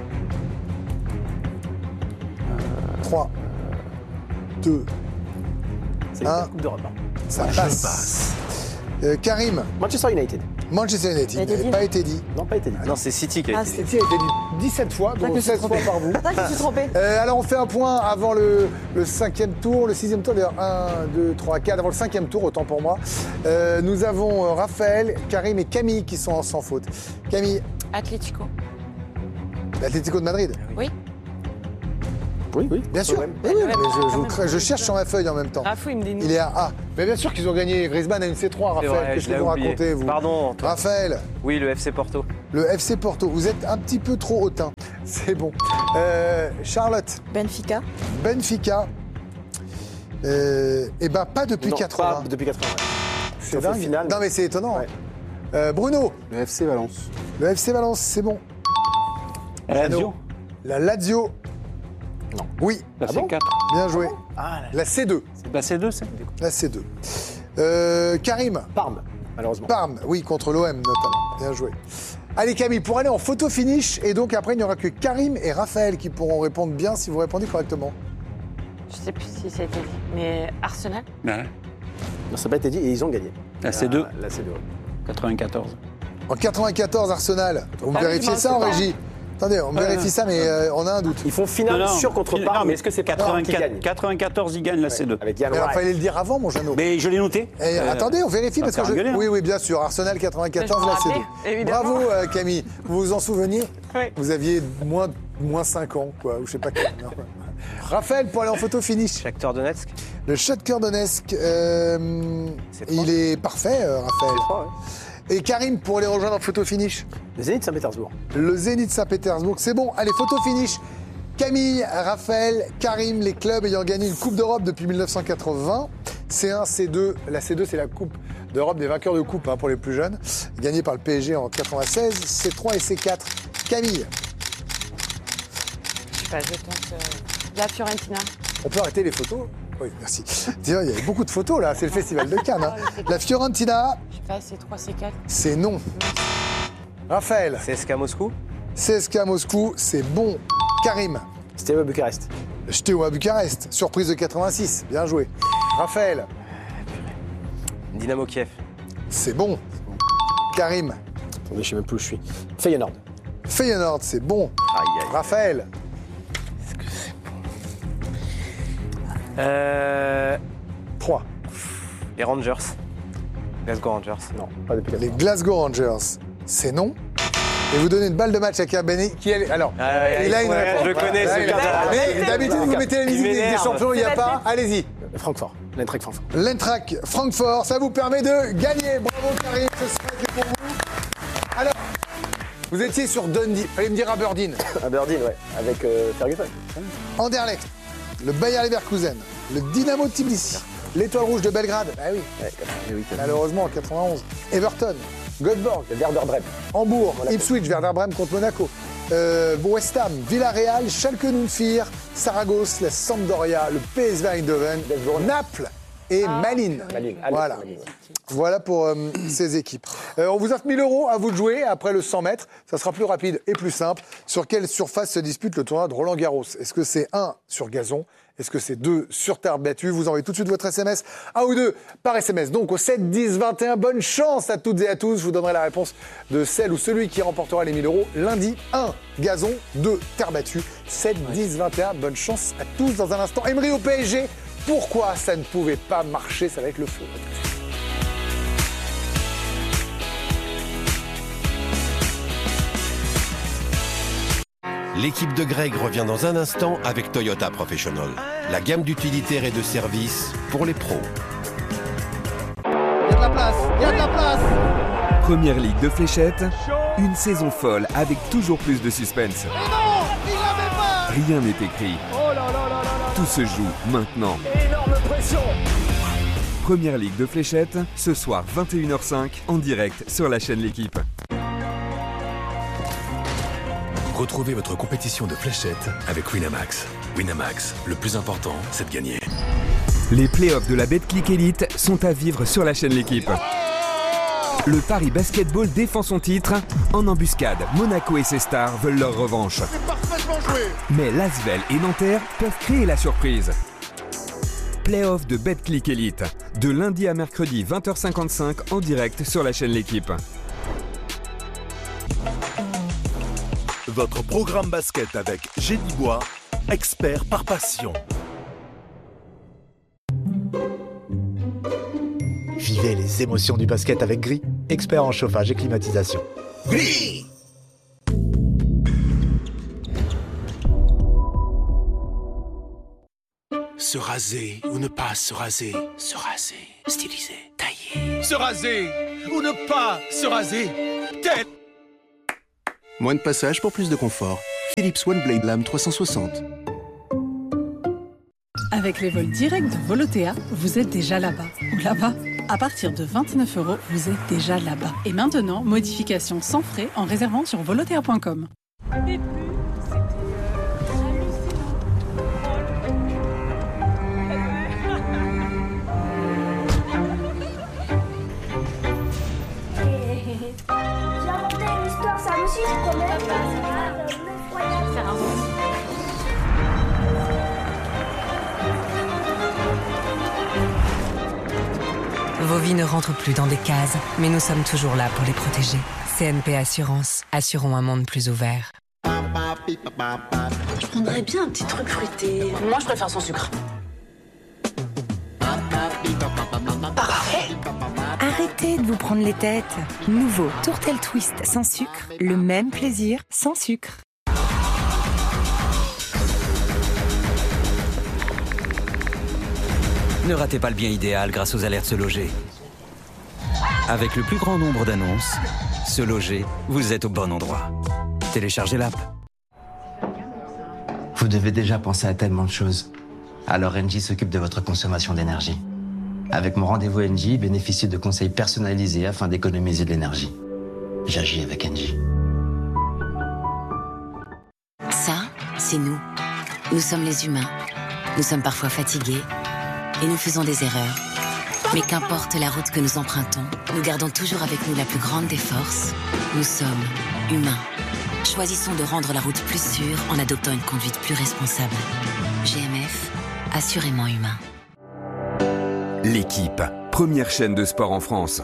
Speaker 4: 3, 2,
Speaker 3: C'est la Coupe d'Europe.
Speaker 4: Ça passe. Karim.
Speaker 3: Manchester United.
Speaker 4: Manchester United. Il n'a pas été dit.
Speaker 3: Non, pas été dit.
Speaker 6: Non, c'est City qui a été dit.
Speaker 4: City a été dit 17 fois, donc 16 fois par vous.
Speaker 8: C'est ça que je me suis trompée.
Speaker 4: Alors on fait un point avant le 5e tour, le 6e tour, d'ailleurs 1, 2, 3, 4, avant le 5e tour, autant pour moi. Nous avons Raphaël, Karim et Camille qui sont sans faute. Camille.
Speaker 5: Atlético.
Speaker 4: L'Atlético de Madrid.
Speaker 5: Oui.
Speaker 4: Oui, bien sûr. Oui, mais je cherche sur ma feuille en même temps.
Speaker 5: Rafou, il me dit non.
Speaker 4: Il est à A. Mais bien sûr qu'ils ont gagné. Griezmann a une C3, Raphaël. Qu'est-ce que vous racontez, vous?
Speaker 6: Pardon, Antoine.
Speaker 4: Raphaël.
Speaker 6: Oui, le FC Porto.
Speaker 4: Le FC Porto. Vous êtes un petit peu trop hautain. C'est bon. Charlotte.
Speaker 8: Benfica.
Speaker 4: Benfica. Eh ben, pas depuis 80.
Speaker 3: Pas depuis 80.
Speaker 4: C'est dingue. Finale. Non, mais c'est étonnant. Ouais. Bruno.
Speaker 7: Le FC Valence.
Speaker 4: Le FC Valence, c'est bon.
Speaker 1: La Lazio.
Speaker 4: La Lazio.
Speaker 3: Non.
Speaker 4: Oui.
Speaker 1: La C4.
Speaker 4: Bien joué. La C2.
Speaker 1: La C2, c'est
Speaker 4: La C2. Karim.
Speaker 3: Parme, malheureusement.
Speaker 4: Parme, oui, contre l'OM notamment. Bien joué. Allez Camille, pour aller en photo finish, et donc après il n'y aura que Karim et Raphaël qui pourront répondre bien si vous répondez correctement.
Speaker 5: Je sais plus si ça a été dit. Mais Arsenal.
Speaker 1: Ouais.
Speaker 3: Non, ça n'a pas été dit et ils ont gagné.
Speaker 1: La C2.
Speaker 3: La C2.
Speaker 1: 94.
Speaker 4: En 94, Arsenal. Vous me vérifiez ça en régie? Attendez, on vérifie ça, mais on a un doute.
Speaker 3: Ils font finale sur contre Parme, mais est-ce que c'est pas Parme qui gagne?
Speaker 1: 94, ils gagnent la C2.
Speaker 3: Avec Yann
Speaker 4: Il
Speaker 3: Wright.
Speaker 4: fallait le dire avant, mon Jeannot.
Speaker 1: Mais je l'ai noté.
Speaker 4: Attendez, on vérifie parce que
Speaker 1: hein.
Speaker 4: Oui, bien sûr. Arsenal 94, la C2.
Speaker 5: évidemment.
Speaker 4: Bravo Camille. Vous vous en souveniez?
Speaker 5: Oui.
Speaker 4: Vous aviez moins 5 ans, quoi, ou je sais pas quel. Non. Raphaël, pour aller en photo finish.
Speaker 6: Shakhtar Donetsk.
Speaker 4: Le Shakhtar Donetsk, il est parfait, Raphaël. Et Karim, pour les rejoindre en photo finish.
Speaker 3: Le Zénith Saint-Pétersbourg.
Speaker 4: Le Zénith Saint-Pétersbourg, c'est bon. Allez, photo finish. Camille, Raphaël, Karim, les clubs ayant gagné une Coupe d'Europe depuis 1980. C1, C2. La C2, c'est la Coupe d'Europe des vainqueurs de coupe pour les plus jeunes. Gagnée par le PSG en 96. C3 et C4. Camille.
Speaker 5: Je sais pas, je tente la Fiorentina.
Speaker 4: On peut arrêter les photos? Oui, merci. Tiens, il y avait beaucoup de photos là, c'est le festival de Cannes. La Fiorentina.
Speaker 5: Je sais pas, C3, C4.
Speaker 4: C'est non. Raphaël.
Speaker 6: CSKA Moscou.
Speaker 4: CSKA Moscou, c'est bon. Karim.
Speaker 3: Steaua Bucarest.
Speaker 4: Steaua Bucarest. Surprise de 86. Bien joué. Raphaël.
Speaker 6: Dynamo Kiev.
Speaker 4: C'est bon. Karim.
Speaker 3: Attendez, je sais même plus où je suis. Feyenoord.
Speaker 4: Feyenoord, c'est bon. Raphaël.
Speaker 6: Est-ce que c'est bon?
Speaker 4: 3.
Speaker 6: Les Rangers. Glasgow Rangers.
Speaker 3: Non, pas depuis 80.
Speaker 4: Les Glasgow Rangers, c'est non. Et vous donnez une balle de match à Kabani qui est. Alors, il a une réponse.
Speaker 6: Je le connais, ce gars.
Speaker 4: Mais d'habitude, vous mettez la musique des champions, il n'y a pas. Allez-y.
Speaker 3: Francfort. L'Eintracht Francfort.
Speaker 4: L'Eintracht Francfort, ça vous permet de gagner. Bravo Karim, ce sera que pour vous. Alors, vous étiez sur Dundee. Fallait me dire Aberdeen.
Speaker 3: Aberdeen, ouais. Avec Ferguson.
Speaker 4: Anderlecht, le Bayer Leverkusen, le Dynamo de Tbilissi, l'Étoile Rouge de Belgrade. Ah oui. Malheureusement en 91. Everton. Göteborg,
Speaker 3: Werder Bremen.
Speaker 4: Hambourg, Ipswich, Werder Bremen contre Monaco. West Ham, Villarreal, Schalke 04, Saragosse, la Sampdoria, le PSV Eindhoven, Naples et Malines. Voilà. Voilà pour ces équipes. On vous offre 1 000 €, à vous de jouer. Après le 100 mètres, ça sera plus rapide et plus simple. Sur quelle surface se dispute le tournoi de Roland-Garros? Est-ce que c'est 1 sur gazon? Est-ce que c'est 2 sur terre battue? Vous envoyez tout de suite votre SMS, 1 ou 2 par SMS. Donc au 7, 10, 21, bonne chance à toutes et à tous. Je vous donnerai la réponse de celle ou celui qui remportera les 1 000 € lundi. 1, gazon, 2, terre battue. 7, 10, 21, bonne chance à tous. Dans un instant, Emery au PSG Pourquoi ça ne pouvait pas marcher? Ça va être le feu.
Speaker 11: L'équipe de Greg revient dans un instant avec Toyota Professional. La gamme d'utilitaires et de services pour les pros.
Speaker 4: Il y a de la place, il y a de la place.
Speaker 13: Première ligue de fléchettes, une saison folle avec toujours plus de suspense.
Speaker 4: Mais non, il l'avait pas.
Speaker 13: Rien n'est écrit.
Speaker 4: Oh là là là là là.
Speaker 13: Tout se joue maintenant.
Speaker 4: Énorme pression.
Speaker 13: Première ligue de fléchettes, ce soir 21h05 en direct sur la chaîne L'Équipe.
Speaker 17: Retrouvez votre compétition de fléchettes avec Winamax. Winamax, le plus important, c'est de gagner.
Speaker 13: Les playoffs de la Betclic Elite sont à vivre sur la chaîne L'Équipe. Le Paris Basketball défend son titre. En embuscade, Monaco et ses stars veulent leur revanche.
Speaker 4: C'est parfaitement joué.
Speaker 13: Mais Lasvel et Nanterre peuvent créer la surprise. Playoffs de Betclic Elite, de lundi à mercredi 20h55 en direct sur la chaîne L'Équipe.
Speaker 17: Votre programme basket avec Génie Bois, expert par passion.
Speaker 15: Vivez les émotions du basket avec Gris, expert en chauffage et climatisation.
Speaker 17: Gris! Se raser ou ne pas se raser. Se raser, styliser, tailler. Se raser ou ne pas se raser. Tête.
Speaker 16: Moins de passage pour plus de confort. Philips One Blade Lame 360.
Speaker 18: Avec les vols directs de Volotea, vous êtes déjà là-bas. Ou là-bas. À partir de 29 €, vous êtes déjà là-bas. Et maintenant, modification sans frais en réservant sur volotea.com.
Speaker 19: J'ai inventé une histoire, ça aussi, je promets.
Speaker 20: Vos vies ne rentrent plus dans des cases, mais nous sommes toujours là pour les protéger. CNP Assurance, assurons un monde plus ouvert.
Speaker 21: Je prendrais bien un petit truc fruité. Moi, je préfère sans sucre. Parfait.
Speaker 22: Arrêtez de vous prendre les têtes. Nouveau Tourtel Twist sans sucre, le même plaisir sans sucre.
Speaker 27: Ne ratez pas le bien idéal grâce aux alertes Se Loger. Avec le plus grand nombre d'annonces, Se Loger, vous êtes au bon endroit. Téléchargez l'app.
Speaker 28: Vous devez déjà penser à tellement de choses. Alors Engie s'occupe de votre consommation d'énergie. Avec mon rendez-vous Engie, bénéficiez de conseils personnalisés afin d'économiser de l'énergie. J'agis avec Engie.
Speaker 29: Ça, c'est nous. Nous sommes les humains. Nous sommes parfois fatigués et nous faisons des erreurs. Mais qu'importe la route que nous empruntons, nous gardons toujours avec nous la plus grande des forces. Nous sommes humains. Choisissons de rendre la route plus sûre en adoptant une conduite plus responsable. GMF, assurément humain.
Speaker 13: L'Équipe, première chaîne de sport en France.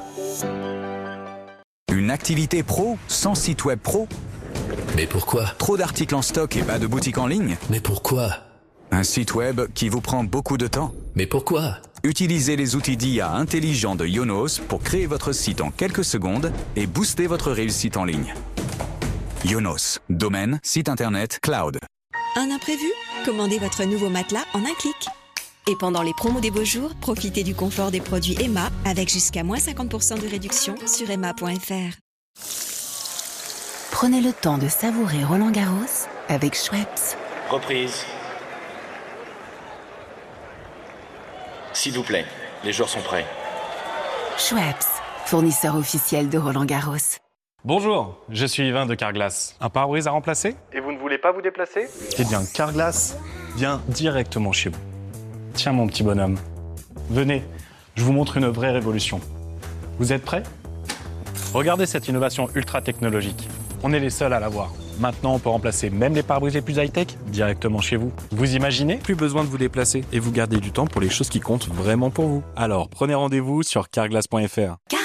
Speaker 30: Une activité pro sans site web pro?
Speaker 17: Mais pourquoi?
Speaker 30: Trop d'articles en stock et pas de boutique en ligne?
Speaker 17: Mais pourquoi?
Speaker 30: Un site web qui vous prend beaucoup de temps?
Speaker 17: Mais pourquoi?
Speaker 30: Utilisez les outils d'IA intelligents de Yonos pour créer votre site en quelques secondes et booster votre réussite en ligne. Yonos, domaine, site internet, cloud.
Speaker 22: Un imprévu? Commandez votre nouveau matelas en un clic. Et pendant les promos des beaux jours, profitez du confort des produits Emma avec jusqu'à moins 50% de réduction sur emma.fr. Prenez le temps de savourer Roland-Garros avec Schweppes.
Speaker 31: Reprise. S'il vous plaît, les joueurs sont prêts.
Speaker 22: Schweppes, fournisseur officiel de Roland-Garros.
Speaker 32: Bonjour, je suis Yvain de Carglass. Un pare-brise à remplacer?
Speaker 10: Et vous ne voulez pas vous déplacer?
Speaker 32: Eh bien, Carglass vient directement chez vous. Tiens mon petit bonhomme, venez, je vous montre une vraie révolution. Vous êtes prêts? Regardez cette innovation ultra technologique. On est les seuls à l'avoir. Maintenant, on peut remplacer même les pare-brises les plus high-tech directement chez vous. Vous imaginez? Plus besoin de vous déplacer et vous gardez du temps pour les choses qui comptent vraiment pour vous. Alors, prenez rendez-vous sur carglass.fr.